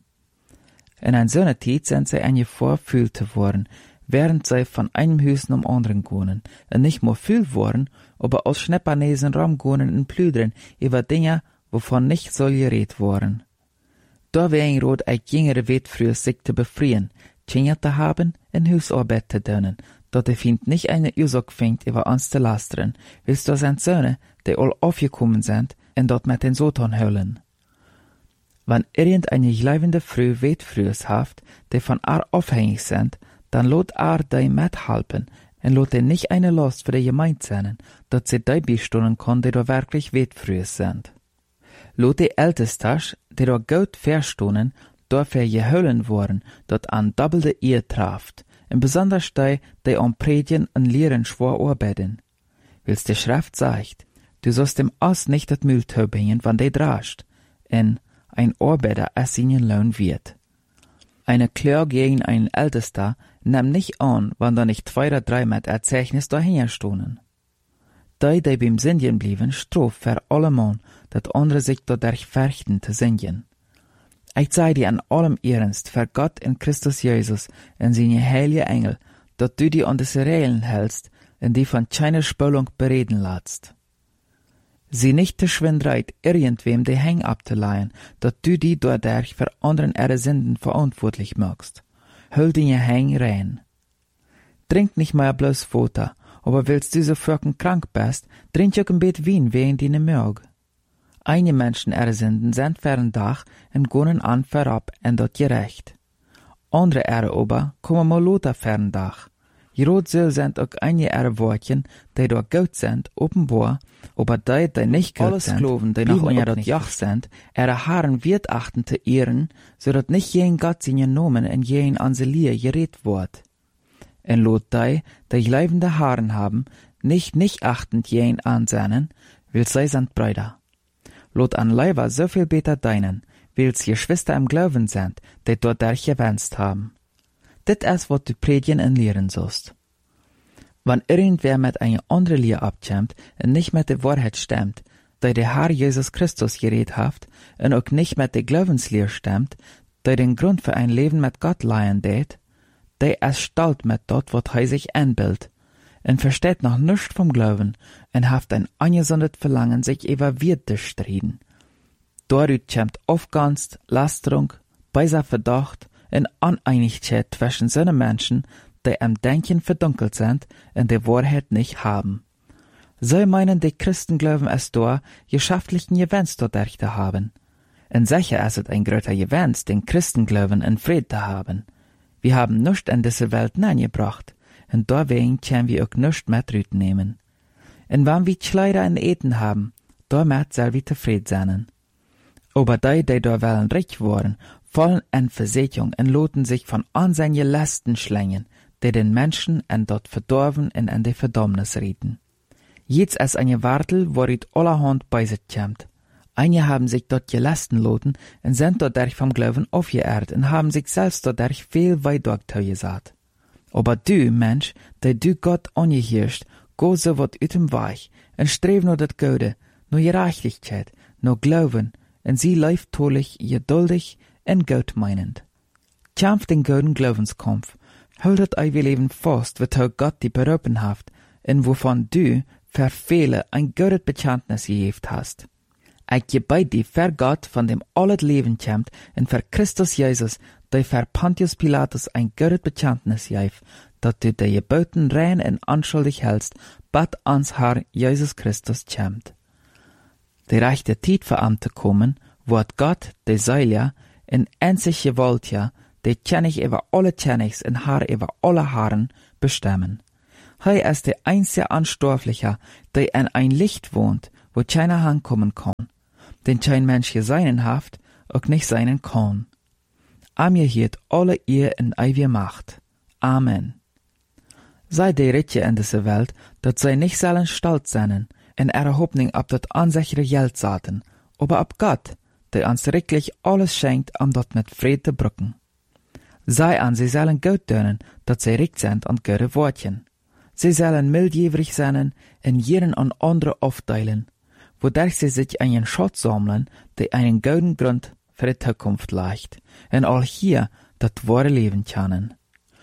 In einer solchen Zeit sind sie eine Vorfühlte worden, während sie von einem Hüsen um anderen gehen, und nicht nur fühlt worden, aber aus Schneppanesen rumgehen und plüdern über Dinge, wovon nicht soll geredet worden. Da wäre rot ein jüngere weet früher sich zu befreien, Tjenja zu haben, in Hausarbeit zu tun, dat der Find nicht eine Ursache fängt, über uns zu lastern, willst du sein Söhne, die all aufgekommen sind, und dort mit den Soton hüllen. Wenn irgendeine gleibende Früh weet frühs haft, die von ar abhängig sind, dann lot ar die mithalpen, und lot nicht eine Last für die Gemeinde sein, dat sie die bestunden kann, die da wirklich weet frühs sind. Lot die Ältestas, die da gut verstunden, dafür gehüllen worden, dat an doppelte Ehe traft, und besonders die an Predien und Lehren schwor arbeiten. Wills die Schrift sagt, du sollst dem Ass nicht das Müll bringen, wann die drascht, und ein Arbeiter es seinen Lohn wird. Eine Klär gegen einen Ältester nimmt nicht an, wann da nicht 2 oder 3 mit Erzeichnis dahinter stohnen. Die beim Singen blieben, strof für alle Mann, dat andere sich dadurch fürchten zu singen. Ich sei dir an allem Ernst, für Gott in Christus Jesus und seine heilige Engel, dat du die an des Regeln hältst und die von keiner Spülung bereden lässt. Sie nicht der Schwindreit, irgendwem die Häng abzuleihen, dat du die dadurch für anderen ihre Sünden verantwortlich machst. Hüll deine Häng rein. Trink nicht mehr bloß Futter, aber willst du so fürken krank bist, trink auch ein Bett Wein wegen deine Mög. Einige Menschen ihre Sünden sind für ein Dach und gehen an verab und dort gerecht. Andere ihre aber kommen mal lauter für ein Dach. Jerot so sind auch einige ihre Wortchen, die dort gut sind, offenbar, aber die nicht gut sind, Skloven, die noch unter dort Jach sind, ihre Haaren wird achten zu ehren, so dass nicht jeden Gott seinen Namen und jeden an sie Lier geredet wird. Und lot die leibende Haaren haben, nicht achtend jeden ansehnen, will sie sind Brüder. Lot an Leiber so viel beter deinen, wills ihr Schwester im Glauben sind, die dort gewünscht haben. Dit ist, was du predigen und lehren sollst. Wenn irgendwer mit einer anderen Lehre abkommt und nicht mit der Wahrheit stimmt, die der Herr Jesus Christus geredet hat, und auch nicht mit der Glaubenslehre stimmt, die den Grund für ein Leben mit Gott leihen tät, die ist stolz mit dort, was er sich einbildet, und versteht noch nichts vom Glauben und hat ein angesundes Verlangen, sich über Wirt zu streiten. Dadurch kommt Aufganst, Lasterung, beiser Verdacht und Uneinigkeit zwischen solchen Menschen, die am Denken verdunkelt sind und die Wahrheit nicht haben. So meinen die Christen glauben es da, geschaftlichen Gewinst dadurch zu haben. Und sicher ist es ein größer Gewinst, den Christen glauben in Frieden zu haben. Wir haben nichts in diese Welt hineingebracht, und deswegen können wir auch nichts mit nehmen. Und wenn wir Kleider und Eten haben, damit soll wir zufrieden sein. Aber die da wollen reich worden, fallen in Versättigung und loten sich von ansehnlichen Lasten schlängen, die den Menschen en dort verdorven und in die Verdammnis rieten. Jetzt ist eine Wartel, worit allerhand bei sich kommt. Einige haben sich dort gelasten loten und sind dadurch vom Glauben aufgeehrt und haben sich selbst dadurch viel weit durchgesagt. Aber du, Mensch, der du Gott angehörst, go so wat ut dem Weich und streb nur das Gute, nur Gerechtigkeit, nur Glauben, und sie läuft tolich, geduldig und gut meinend. Kämpft den guten Glaubenskampf, haltet euer Leben fast, wozu Gott die berufen hat, und wovon du für viele ein gutes Bekenntnis gegeben hast. Ich gebe dir für Gott, von dem alles Leben kommt, und für Christus Jesus, der für Pontius Pilatus ein gutes Bekenntnis gibt, dass du die Geboten rein und anschuldig hältst, bis ans Herr Jesus Christus kommt. Die rechte Zeit für Amte kommen, wird Gott, der Säuler, in einzig Gewalt, der König über alle Königs und Herr über alle Herren bestimmen. Hij is der einzige Anstorflicher, der in ein Licht wohnt, wo keiner hankommen kann, den kein Mensch je seinen haft, auch nicht seinen kann. Am je hiert alle ihr in ewige Macht. Amen. Sei die Ritje in diese Welt, dat zij nicht sollen stolz sein, in ihrer Hoffnung ab dat ansichere Geld zaten, aber ab Gott, der uns wirklich alles schenkt, um dat mit Frieden zu brücken. Sei an, sie sollen gut tun, dat sie richt sind an gute Wortchen. Sie sollen mildjährig sein, in jeden an andere aufteilen, wodurch sie sich einen Schatz sammeln, der einen guten Grund für die Zukunft legt, und all hier das wahre Leben können.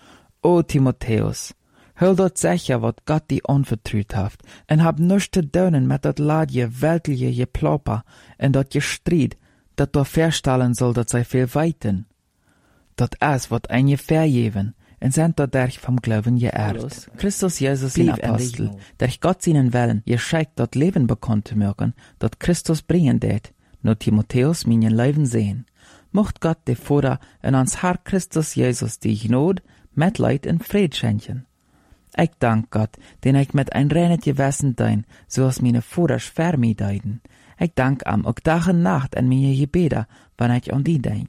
O Timotheus, hör dort sicher, wat Gott die anvertraut hat, und hab nichts zu tun mit dat ladje weltliche Geplapper und dat Gestreit, dat du verstellen soll, dat sei viel weiten. Dat is wat ein je vergeven, und sind dadurch vom Glauben geerbt. Christus Jesus, den Apostel, durch Gott seinen Willen, ihr scheikt dat Leben bekannt zu mögen, dat Christus bringen det, nur Timotheus meinen Leben sehen. Mocht Gott de Vater in uns Herr Christus Jesus die Gnade, Mitleid und Fried schenken. Ich dank Gott, den ich mit ein reines Gewissen dein, so als meine Vaters für mich deiden. Ich dank am auch Tag und Nacht an meine Gebete, wenn ich an die denk.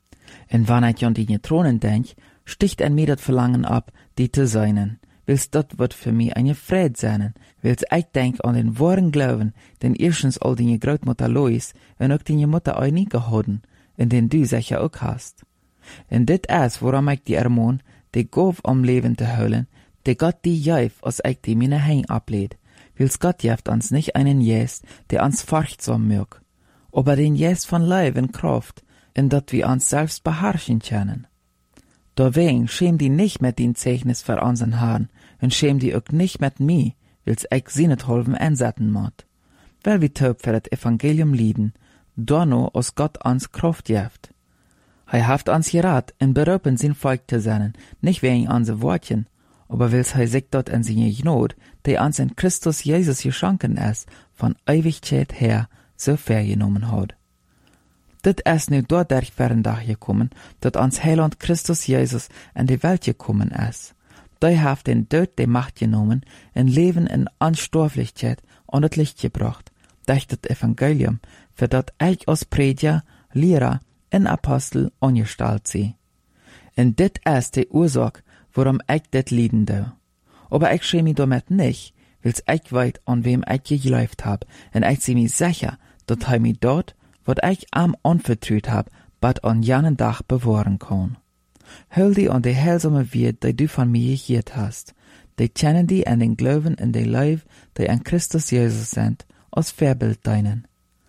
Und wenn ich an die Thronen denk, sticht an mir das Verlangen ab, die zu seinen. Willst dat wird für mich eine Fried sein, willst ich denk an den wahren Glauben, den erstens all die Großmutter Lois und auch die Mutter Eini gehoden, in den du sicher auch hast. Und dit is, worum ich die ermahn, die Gauf am Leben zu holen, die Gott die jäf, als ich die meine Hein ablehnt. Willst Gott jäft uns nicht einen Jäst, der uns furchtsam mög, aber den Jäst von Leib und Kraft, in dat wir uns selbst beherrschen können. Deswegen schäm die nicht mit den Zeichnis für unseren Herrn, und schäm die auch nicht mit mir, will's ich sie nicht helfen einsetzen mod. Weil wir taub für das Evangelium lieden, donno aus Gott uns Kraft jäft. Hij haft uns gerat, in berufen sein Volk zu sein, nicht wegen unsere Wortchen, aber will's hij sich dort in seine Gnade, die uns in Christus Jesus geschenken ist, von Ewigkeit her so vergenommen hat. Dit is nu dadurch verendag gekommen, dat ons Heiland Christus Jesus in die Welt gekommen ist. Die haft den Tod die Macht genommen, in Leben in Anstorflichkeit an het Licht gebracht, durch das Evangelium, für dat ich als Prediger, Lehrer und Apostel angestellt sie. Und dit ist die Ursache, warum ich dit lieden do. Aber ich schäme mich damit nicht, weil's ich weit an wem ich geglaubt hab, und ich sie mir sicher, dat hij mich dort, wat ich am anvertraut hab, bad an janen Dach bewahren kann. Hol die an die heilsame Wert, die du von mir gehört hast, die kennen die an den Glauben in die Leib, die an Christus Jesus sind, als Vorbild deinen.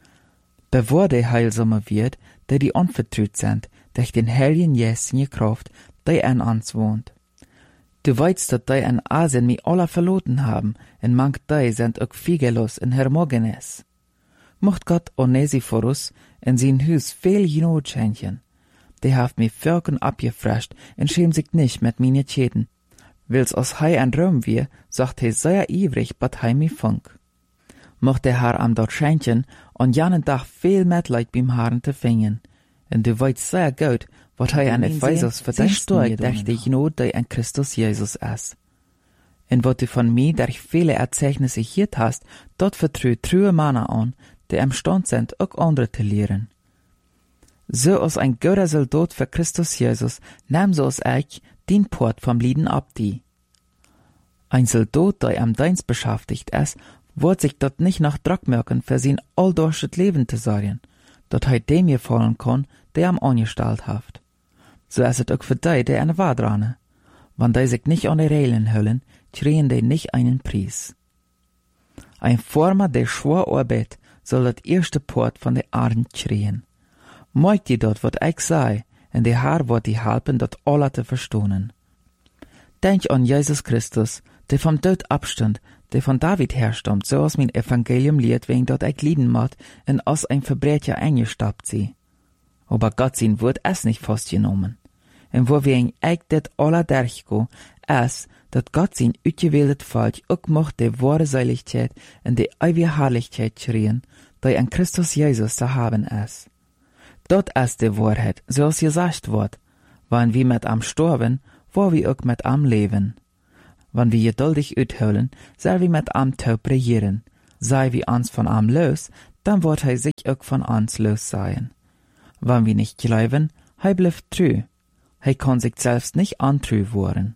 Bewahr die heilsame Wert, die anvertraut sind, durch den heiligen Geist in die Kraft, die an uns wohnt. Du weißt, dass die in Asien mich alle verloren haben, und manch die sind auch Figelos in Hermogenes. Mocht Gott Onesiphorus in sein Hus viel Gnade schenken. Die haft mir Völkern abgefrescht und schämt sich nicht mit meine Schäden. Will's aus Hei an Rom wir, sagt he sehr ivrig, bat hei mi funk. Mocht der Herr am dort schenken, und janen Tag viel Mitleid beim Herrn zu fingen. Und du weißt sehr gut, wat hei an Ephesus verdienst mir durch die Gnade, die an Christus Jesus ist. Und wat du von mir durch viele Erzeugnisse hiert hast, dort vertraut true Männer an, die imstand sind, auch andere zu lehren. So als ein guter Soldat für Christus Jesus, nahm so als ich den Port vom Lieden ab die. Ein Soldat, der am Dienst beschäftigt ist, wird sich dort nicht nach Druck merken, für sein alldurches Leben zu sorgen, dort hij dem gefallen kann, der am angestellt hat. So ist es auch für die, die eine Wahl dran. Wenn die sich nicht an die Regeln hüllen, kriegen die nicht einen Preis. Ein Former, der schwer arbeitet, soll das erste Port von der Arden kriegen. Mögt ihr dort, wat ich sei, und der Herr wird die helfen, dat alle zu verstohnen. Denk an Jesus Christus, der vom Tod abstand, der von David herstammt, so als mein Evangelium lehrt, wegen dat ich lieden mat, und als ein Verbrecher eingestappt sie. Aber Gott sein Wort ist nicht festgenommen. Und wo wir in ich det alle durchgehen, ist, dat Gott sein utgewähltes Volk auch mocht die wahre Seiligkeit und die ewige Herrlichkeit schreien, die an Christus Jesus zu haben ist. Dort ist die Wahrheit, so als gesagt wird, wenn wir mit am sterben, wo wir auch mit am leben. Wann wir geduldig uitholen, zal wir mit am taub regieren. Sei wir uns von am los, dann wird hij sich auch von uns los sein. Wann wir nicht glauben, hij bleibt treu. Hij kann sich selbst nicht antreu worden.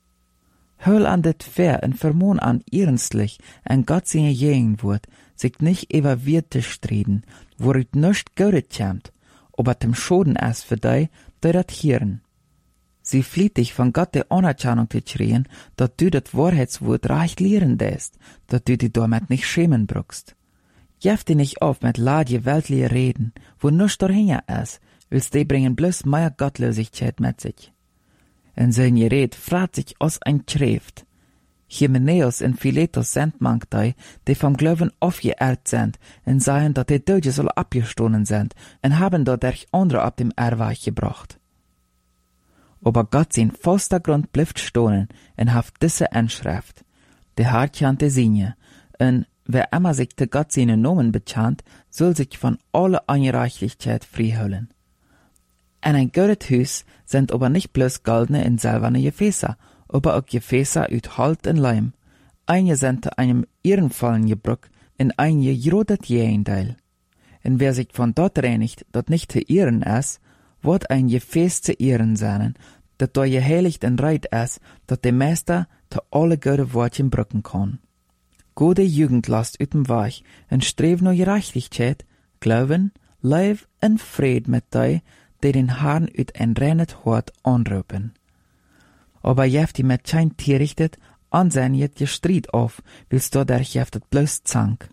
Hol an dit fair en vermoon an ernstlich en Gott seine Jegen wird, sich nicht über Wirt zu streden, worit nischt Goudet kämmt, aber dem Schoden es für die dat hieren. Sie flieht dich von Gott der Anerkennung zu schreien, dat du das Wahrheitswort recht lehren lässt, dat du dich damit nicht schämen brauchst. Jef dich nicht auf mit ladje weltliche Reden, wo nichts dahinter ist, willst die bringen bloß mehr Gottlosigkeit mit sich. In sein Gerät fragt sich aus ein Schrift. Hymenäus und Philetus sind manchmal, die vom Glauben aufgeehrt sind, und sagen, dass die Deutsche soll abgestohlen sind, und haben dadurch andere ab dem Erweich gebracht. Aber Gott sein vollster Grund bleibt stohlen, und hat diese Inschrift. Der Herr kennt die Sinne, und wer immer sich der Gott seinen Namen bekannt, soll sich von aller Ungerechtigkeit freiholen. In ein gutes Haus sind aber nicht bloß goldene und silberne Gefäße, aber auch Gefäße aus Holz und Leim. Einige sind zu einem ehrenvollen Gebrauch und einige gerodet Gegenteil. Und wer sich von dort reinigt, dat nicht zu ehren ist, wird ein Gefäß zu ehren sein, dat da geheiligt und reit ist, dat der Meister zu alle gute Wortchen brücken kann. Gute Jugend lasst ut dem Weg und strebt nach Gerechtigkeit, Glauben, Leib und Fried mit die den Herrn ut ein reines Hort anrufen. Aber jeft die mit kein Tier richtet, ansehen jet je Streit auf, willst du der jeftet bloß Zank.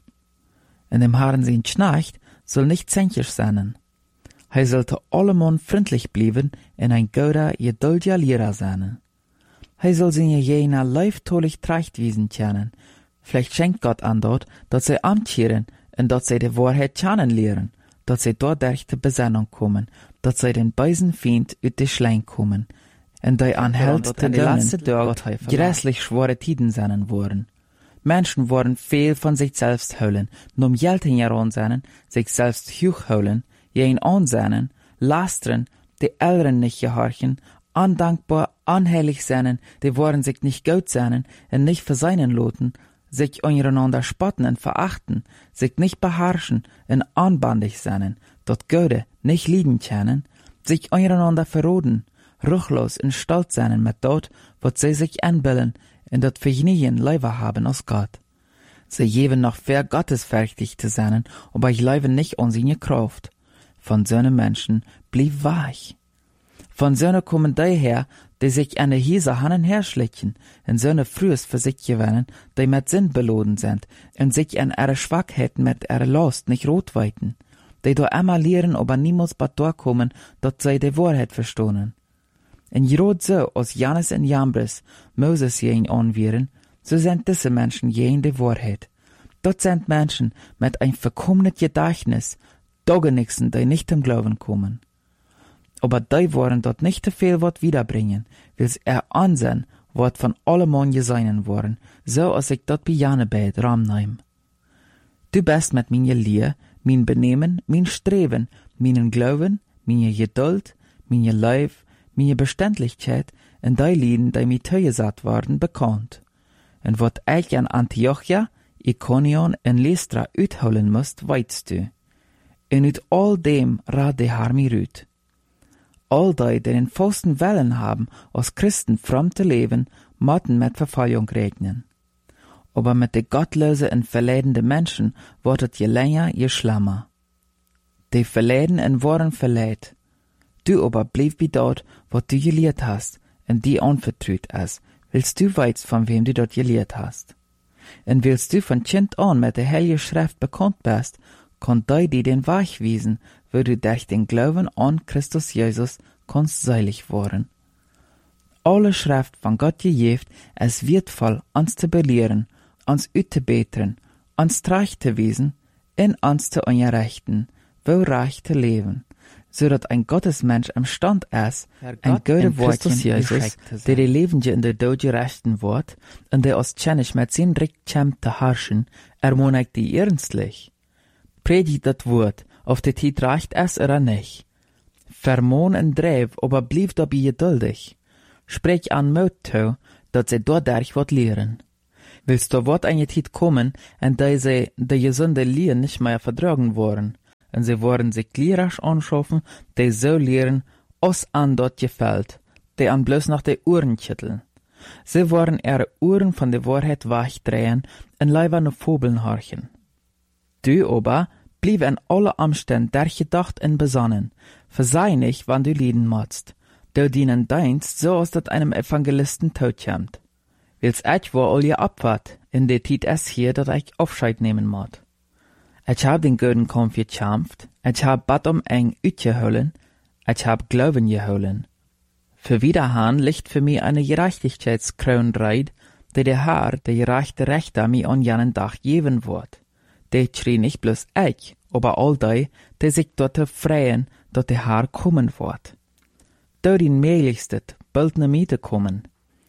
In dem Herrn sein Schnarcht soll nicht zänkisch sein. Hij sollte allemal freundlich bleiben und ein guter, geduldiger Lehrer sein. Hij soll seine jener leiftolig Trachtwiesen kennen. Vielleicht schenkt Gott an dort, dass sie amtieren und dass sie die Wahrheit kennen lehren, dass sie dort durch die Besinnung kommen, dass sie den bösen Feind ut die Schlein kommen, und die anhält, dass die letzten Tage grässlich schwere Tiden sein worden. Menschen wollen viel von sich selbst holen, nur Geld heran sein, sich selbst hochholen, jeden ansehen, lastern, die Älteren nicht gehorchen, undankbar, unheilig sein, die wollen sich nicht gut sein und nicht verseinen loten, sich untereinander spotten und verachten, sich nicht beherrschen und anbandig sein, dort Göde nicht lieben können, sich untereinander verroden, ruchlos und stolz sein mit dort, was sie sich anbilden und dort vergnügen Leiber haben aus Gott. Sie geben noch fair gottesfürchtig zu sein, aber ich lebe nicht an seine Kraft. Von solchen Menschen blieb weich. Von solchen kommen die her, die sich an der Hiese hannen herschlicken, und solche frühes für sich gewinnen, die mit Sinn beladen sind, und sich an ihre Schwachheiten mit ihrer Last nicht rotweiten, die do immer lehren, aber niemals bei durchkommen, dass sie die Wahrheit verstohnen. Und gerade so, als Jannes und Jambres Moses jen anwären, so sind diese Menschen jen die Wahrheit. Dort sind Menschen mit ein verkommenen Gedächtnis, Dogenixen, die nicht im Glauben kommen. Aber die wollen dort nicht zu viel Wort wiederbringen, wills ansehen, wat von allemann geseinen worden, so als ich dort bei Janebeit ramneim. Du bist mit mir Lehr, mein Benehmen, mein Streben, meinen Glauben, meine Geduld, meine Leib, meine Beständigkeit und die Lieden, die mir zugesagt worden, bekannt. Und wat ich an Antiochia, Ikonion und Lystra uitholen musst, weißt du. Und uit all dem rat der Herr mir rüt. All die den vollsten Willen haben, als Christen fromm zu leben, motten mit Verfallung regnen. Aber mit de gottlose und verledende Menschen wird es je länger, je schlimmer. Die verleden und worden verled. Du aber blieb wie dort, wo du gelehrt hast, und die anvertraut ist, willst du weißt, von wem du dort gelehrt hast. Und willst du von Kind an mit der Heilige Schrift bekannt bist, kann die den Weg wiesen, wo du durch den Glauben an Christus Jesus kannst seilig worden. Alle Schrift von Gott gegeben, es wertvoll, uns zu belehren, uns auszubessern, uns recht zu wiesen, in uns zu unterrichten, wo recht zu leben, so dass ein Gottesmensch imstand ist, ein gute Wortchen Jesus, der die Lebende in der Doge rechten Wort, und der aus Tschenisch mit sein Recht kämmt zu herrschen, ermutigt die ernstlich. Predigt das Wort, auf der Zeit reicht es oder nicht. Vermohn und dreib, aber blieb dabei geduldig. Sprech an Mut zu, dat sie dadurch wat lehren. Willst du wat eine Zeit kommen, en da sie de gesunde Lehren nicht mehr vertragen worden, en sie wollen sich Lehrers anschaffen, die so lehren, os an dort gefällt, die an bloß nach de Ohren schütteln. Sie wollen ihre Ohren von der Wahrheit wachdrehen en leider nur Fobeln horchen. Du aber, blieb in alle Umständen durchgedacht und besonnen, versei nicht, wann du lieden motzt. Du dienen deinst, so als dat einem Evangelisten tot kommt. Wils ich wo all je abwart, in der Zeit es hier, dat ich Aufscheid nehmen mod. Ich hab den guten Kampf gekämpft, ich hab Bad eng utgeholen, ich hab Glauben geholen. Für Wiederhahn liegt für mich eine Gerechtigkeitskronreit, die der Herr, der gerechte Rechter, mir an jenen Tag geben wird. Die schrie nicht bloß ich, aber all die sich dort freuen, dass der Herr kommen wird. Dort in mählichstet, bald ne Miete kommen.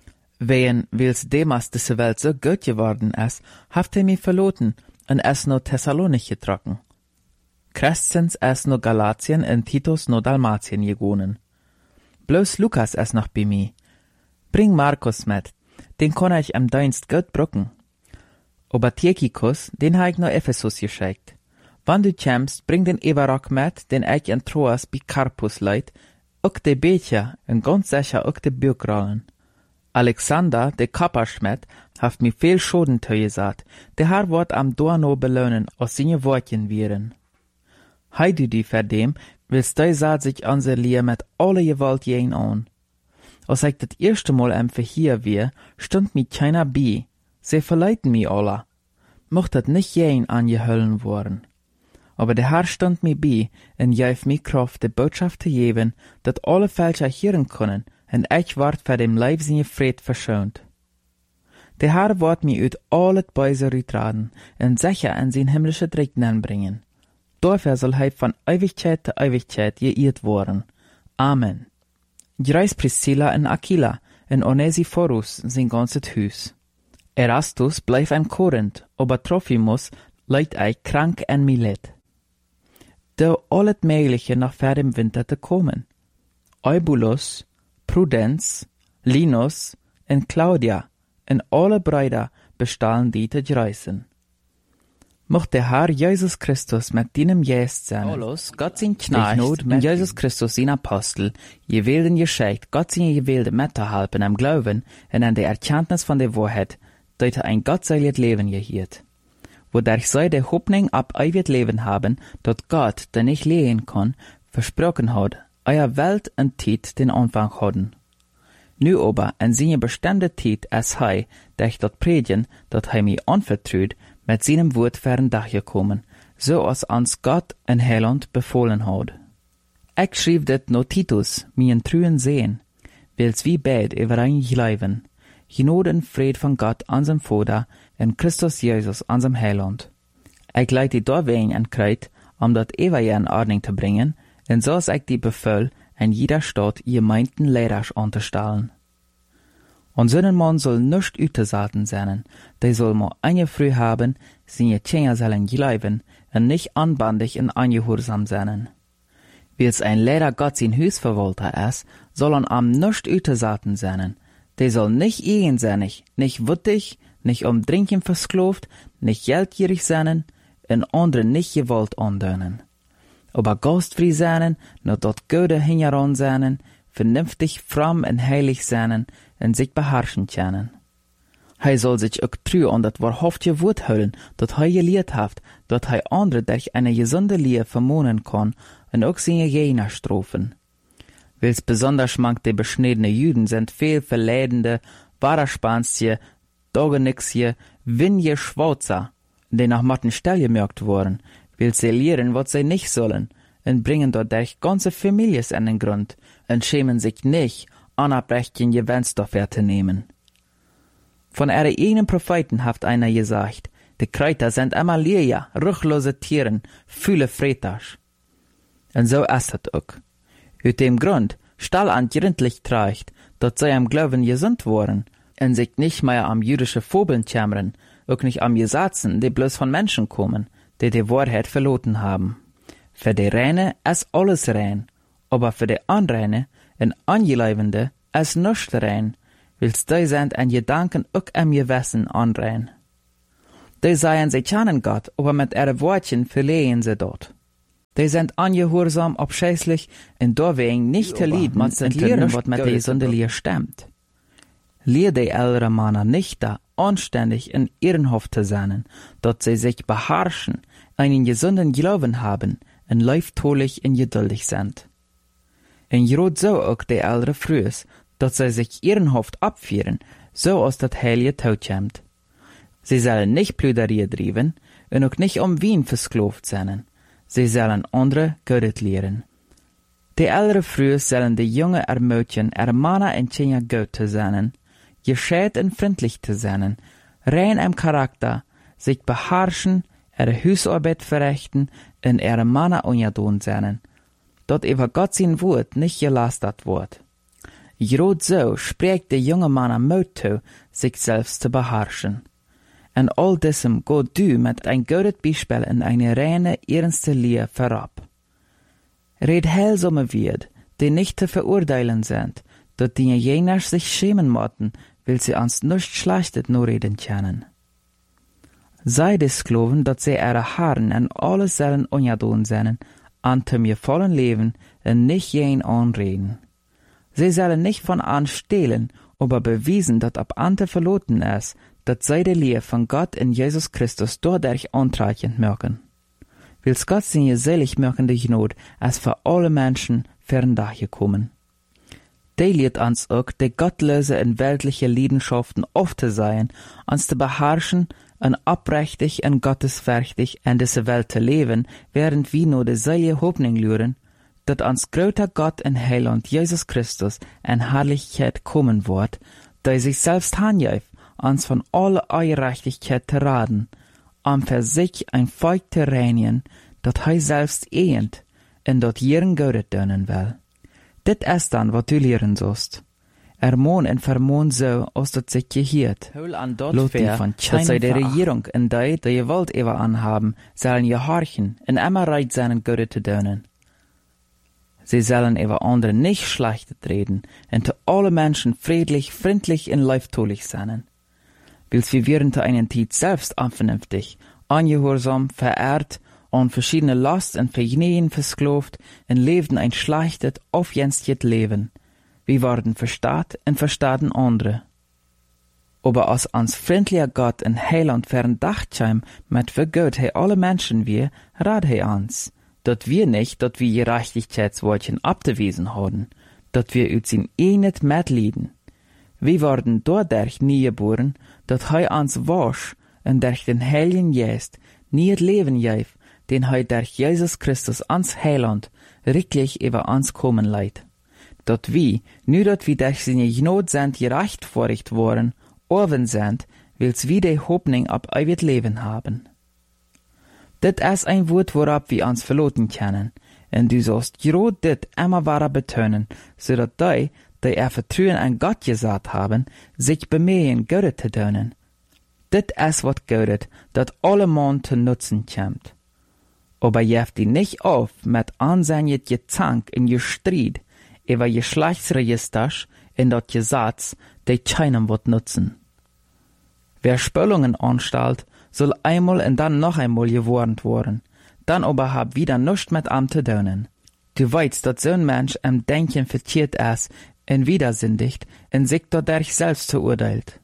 Wen wils demas diese Welt so gut geworden ist, haft mich verloren und es no Thessalonich getrocken. Crescens es no Galatien und Titus no Dalmatien gegonen. Bloß Lukas es noch bei mir. Bring Markus mit, den kann ich am Dienst gut brücken. Aber Tychicus, den ha ich no Ephesus geschickt. Wann du kämst, bring den Everock mit, den ich in Troas bei Carpus leit, ook de Becher en ganz sicher ook de Bürgrollen. Alexander, de Kapperschmidt, haft mir viel Schoden gesagt, der Herr wird am Dorno belohnen, aus seine Wortchen wären. Hei du die verdem, willst du saat sich unser Lier mit alle Gewalt jen an. Als ich das erste Mal empfe hier wir, stund mi keiner bei, sie verleiten mi alle. Mocht dat nicht jen angehöllen worden. Aber der Herr stand mi bei, und gaf mi Kraft, die Botschaft zu geben, dat alle Fälscher hören können, und ich ward für dem Leib seine Fried verschont. Der Herr wird mi ut allet Böse rütraden, und sicher in sein himmlische Regnen bringen. Dafür soll er von Ewigkeit zu Ewigkeit geirrt worden. Amen. Greis Priscilla und Aquila, und Onesiphorus sein ganzes Hus. Erastus bleif in Korinth, aber Trophimus leit ich krank en Milet. Do allet Mögliche nach vor dem Winter zu kommen. Eubulus, Prudenz, Linus und Claudia und alle Brüder bestahlen die zu reisen. Mocht der Herr Jesus Christus mit deinem Geist sein. Paulus, Gott sein Knecht, und Jesus Christus sein Apostel, gewählten geschickt, Gott sein gewählte mitzuhelfen am Glauben und an der Erkenntnis von der Wahrheit, dass ein gottseliges Leben gehielt. Wodurch sie der Hoffnung ab ewig Leben haben, dort Gott, der nicht lehen kann, versprochen hat, euer Welt und Zeit den Anfang haben. Nu aber, in seine bestimmte Zeit, es hei, der ich dort predigen, dort hei mir anvertraut, mit seinem Wort fern Dach gekommen, so als uns Gott in Heiland befohlen hat. Ich schrieb det no Titus, mir trüen sehen, wils wie bald überein Glauben, Gnade und Fried von Gott, unserem Vater, in Christus Jesus, unserem Heiland. Ich leite deswegen an Kreuz, das Evangelium in Ordnung zu bringen, und so ist ich die Befehl, in jeder Stadt ihr meinten Lehrers anzustellen. Und so ein Mann soll nicht ütesaten sein, der soll nur eine Früh haben, seine Kinder sollen glauben, und nicht anbandig und angehorsam sein. Wie es ein Lehrer Gott sein Hausverwalter ist, soll am nicht ütesaten sein. Der soll nicht eigensinnig, nicht wüttig, nicht Trinken versklavt, nicht geldgierig sein, und anderen nicht Gewalt andönen. Aber gastfrei sein, nur dort Gute hingeran sein, vernünftig, fromm und heilig sein, und sich beherrschen können. Er soll sich auch treu an das wahrhaftige Wort halten, das er gelehrt hat, dass er andere durch eine gesunde Lehre vermahnen kann und auch seine Gegner strafen. Wils besonders manch die beschnittene Juden sind viel verleidende, Baraspanstje, Dogenixje, Winje Schwarzer, die nach matten Stell gemerkt wurden, will sie lehren, was sie nicht sollen, und bringen dadurch ganze Families an den Grund, und schämen sich nicht, Anabrechen Gewinst dafür zu nehmen. Von ihrer eigenen Propheten hat einer gesagt, die Kräuter sind immer leer, ruchlose Tieren, viele Freitasch. Und so ist es auch. Aus dem Grund, stall an gründlich trägt, dass sie am Glauben gesund wurden, und sich nicht mehr am jüdische Fobeln kämmern, auch nicht am Gesetzen, die bloß von Menschen kommen, die Wahrheit verloren haben. Für die Reine ist alles rein, aber für die Unreine und Angeleibende ist nichts rein, wils die sind en Gedanken ook am Gewissen anrein. Die seien sie kennen Gott, aber mit ihren Worten verlehen sie dort. Die sind ungehorsam, abscheußlich, und deswegen nicht te lieb, man zu lehren, was mit der Sünde stimmt. Lehr die ältere Männer nicht da, anständig in ihren Hof zu sein, dass sie sich beherrschen, einen gesunden Glauben haben, und leiftolich und geduldig sind. Und gerade so auch die ältere Frühs, dass sie sich ihren Hof abführen, so als das heilige Tod kommt. Sie sollen nicht Plüderie trieben und auch nicht Wien versklavt sein. Sie sollen andere Gott lehren. Die ältere Frühs sollen die Jungen ermutigen, Männer und Kinder gut zu sein, gescheit und freundlich zu sein, rein im Charakter, sich beherrschen, ihre Hausarbeit verrichten und ihre Männer ungedohnt sein, dort über Gott sein Wort nicht gelastet wird. Gerade so spricht die junge Männer Mut zu, sich selbst zu beherrschen. Und all diesem geht du mit ein gutes Beispiel in eine reine, ernste Lehre vorab. Red heilsame Wort, die nicht zu verurteilen sind, dort die jener sich schämen mochten, will sie uns nicht Schlechtes nur reden können. Sei des Sklaven, dass sie ihre Herren und alles sollen ungedohn sein, an zum vollen Leben und nicht jen anreden. Sie sollen nicht von an stehlen, aber bewiesen, dass ab ante verloten ist, dass sie die Lehre von Gott in Jesus Christus dadurch antreichend merken. Wils Gott seine selig merkende Gnade, als für alle Menschen ferndache kommen. Die lehrt uns auch, die gottlose und weltliche Leidenschaften oft zu sein, uns zu beherrschen und aufrichtig und gottesfürchtig in dieser Welt zu leben, während wir nur die selige Hoffnung luren, dass uns großer Gott und Heiland Jesus Christus in Herrlichkeit kommen wird, der sich selbst handjäft, uns von aller Ungerechtigkeit zu raten, für sich ein Volk zu reinigen, dat hij selbst ehend en dat jeren Gott dönen will. Dit ist dann, was du lehren sollst. Ermahn en vermahn so, als dat sich gehiert. Lot die von dass sie die Regierung in die Gewalt über anhaben, sollen gehorchen en immer reit seinen Gott zu dönen. Sie sollen über andere nicht schlecht reden, und zu alle Menschen friedlich, freundlich und leiftolich sein. Wils wir wären zu einer Zeit selbst unvernünftig, ungehorsam, verehrt, an verschiedene Last und Vergnügen versklavt und lebten ein schlechtes, aufjenstet Leben. Wir waren verstaat und verstaten andere. Aber als ans freundlicher Gott und Heiland verdachtscheim, mit für Gott he alle Menschen wir, rat he ans, dat wir nicht, dat wir Gerechtigkeitswortchen abgewiesen haben, dat wir ut sin nicht mitleiden. Wir waren dadurch nie geboren, dat he ans wasch und durch den Heiligen Geist nie het Leben gäf, den he durch Jesus Christus ans Heiland wirklich über uns kommen leid. Dat wir, nur dat wir durch seine Gnade sind gerechtfertigt worden, oben sind, wils wir die Hoffnung ab ewig Leben haben. Dit ist ein Wort, worab wir uns verloten können, und du sollst gerade dit immer wahrer betonen, so dat die ihr Vertrauen an Gott gesagt haben, sich bemühen, Gott zu tun. Dit ist wat Gott, dat alle Mann zu nutzen kommt. Aber jeft die nicht auf mit ansehnlich Gezank in je Streit über Geschlechtsregisters in dat Gesetz, die keinem wird nutzen. Wer Spöllungen anstellt, soll einmal und dann noch einmal gewarnt worden, dann aber hab wieder nichts mit am zu tun. Du weißt, dass so ein Mensch im Denken verkehrt ist und widersündigt und sich dadurch selbst verurteilt.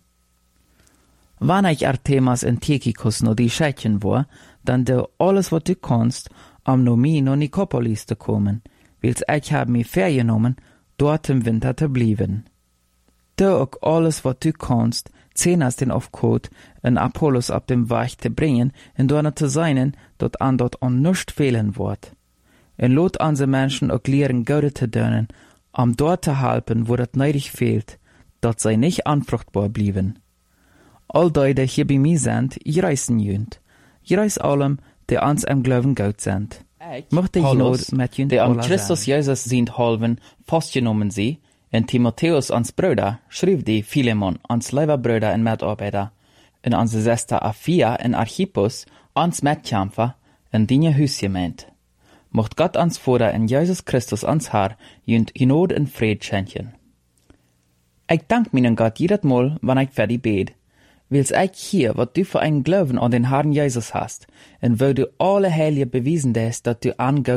Wann ich Artemas in Tychicus noch die Schädchen war, dann du alles, was du kannst, no mi no Nikopolis zu kommen, wils ich hab mir vergenommen, dort im Winter zu blieben. Du auch alles, was du kannst, Zenas den Aufkot und Apollos ab dem Weg zu bringen, und dort zu sein, dort an nicht fehlen wird. Und lot unsere Menschen auch lehren, Gott zu dienen, dort zu helfen, wo das nötig fehlt, dass sie nicht unfruchtbar blieben. All die hier bei mir sind, ich reisen jünd. Ich reis allem, die uns im Glauben Gott sind. Möchte ich not mit jünd der an Christus Jesus sind halben, festgenommen sie, und Timotheus ans Brüder, schrieb die Philemon ans Leiberbrüder und Mitarbeiter, und ans Schwester Aphia und Archippus ans Mitkämpfer, und die Hüsgemeint. Mocht Gott ans Vater in Jesus Christus ans Herr, jünd Gnade und Fried schenken. Ich dank meinen Gott jedes Mal, wenn ich für die bete. Weil's ich hier, was du für einen Glauben an den Herrn Jesus hast, und wo du alle Heilige bewiesen hast, dass du an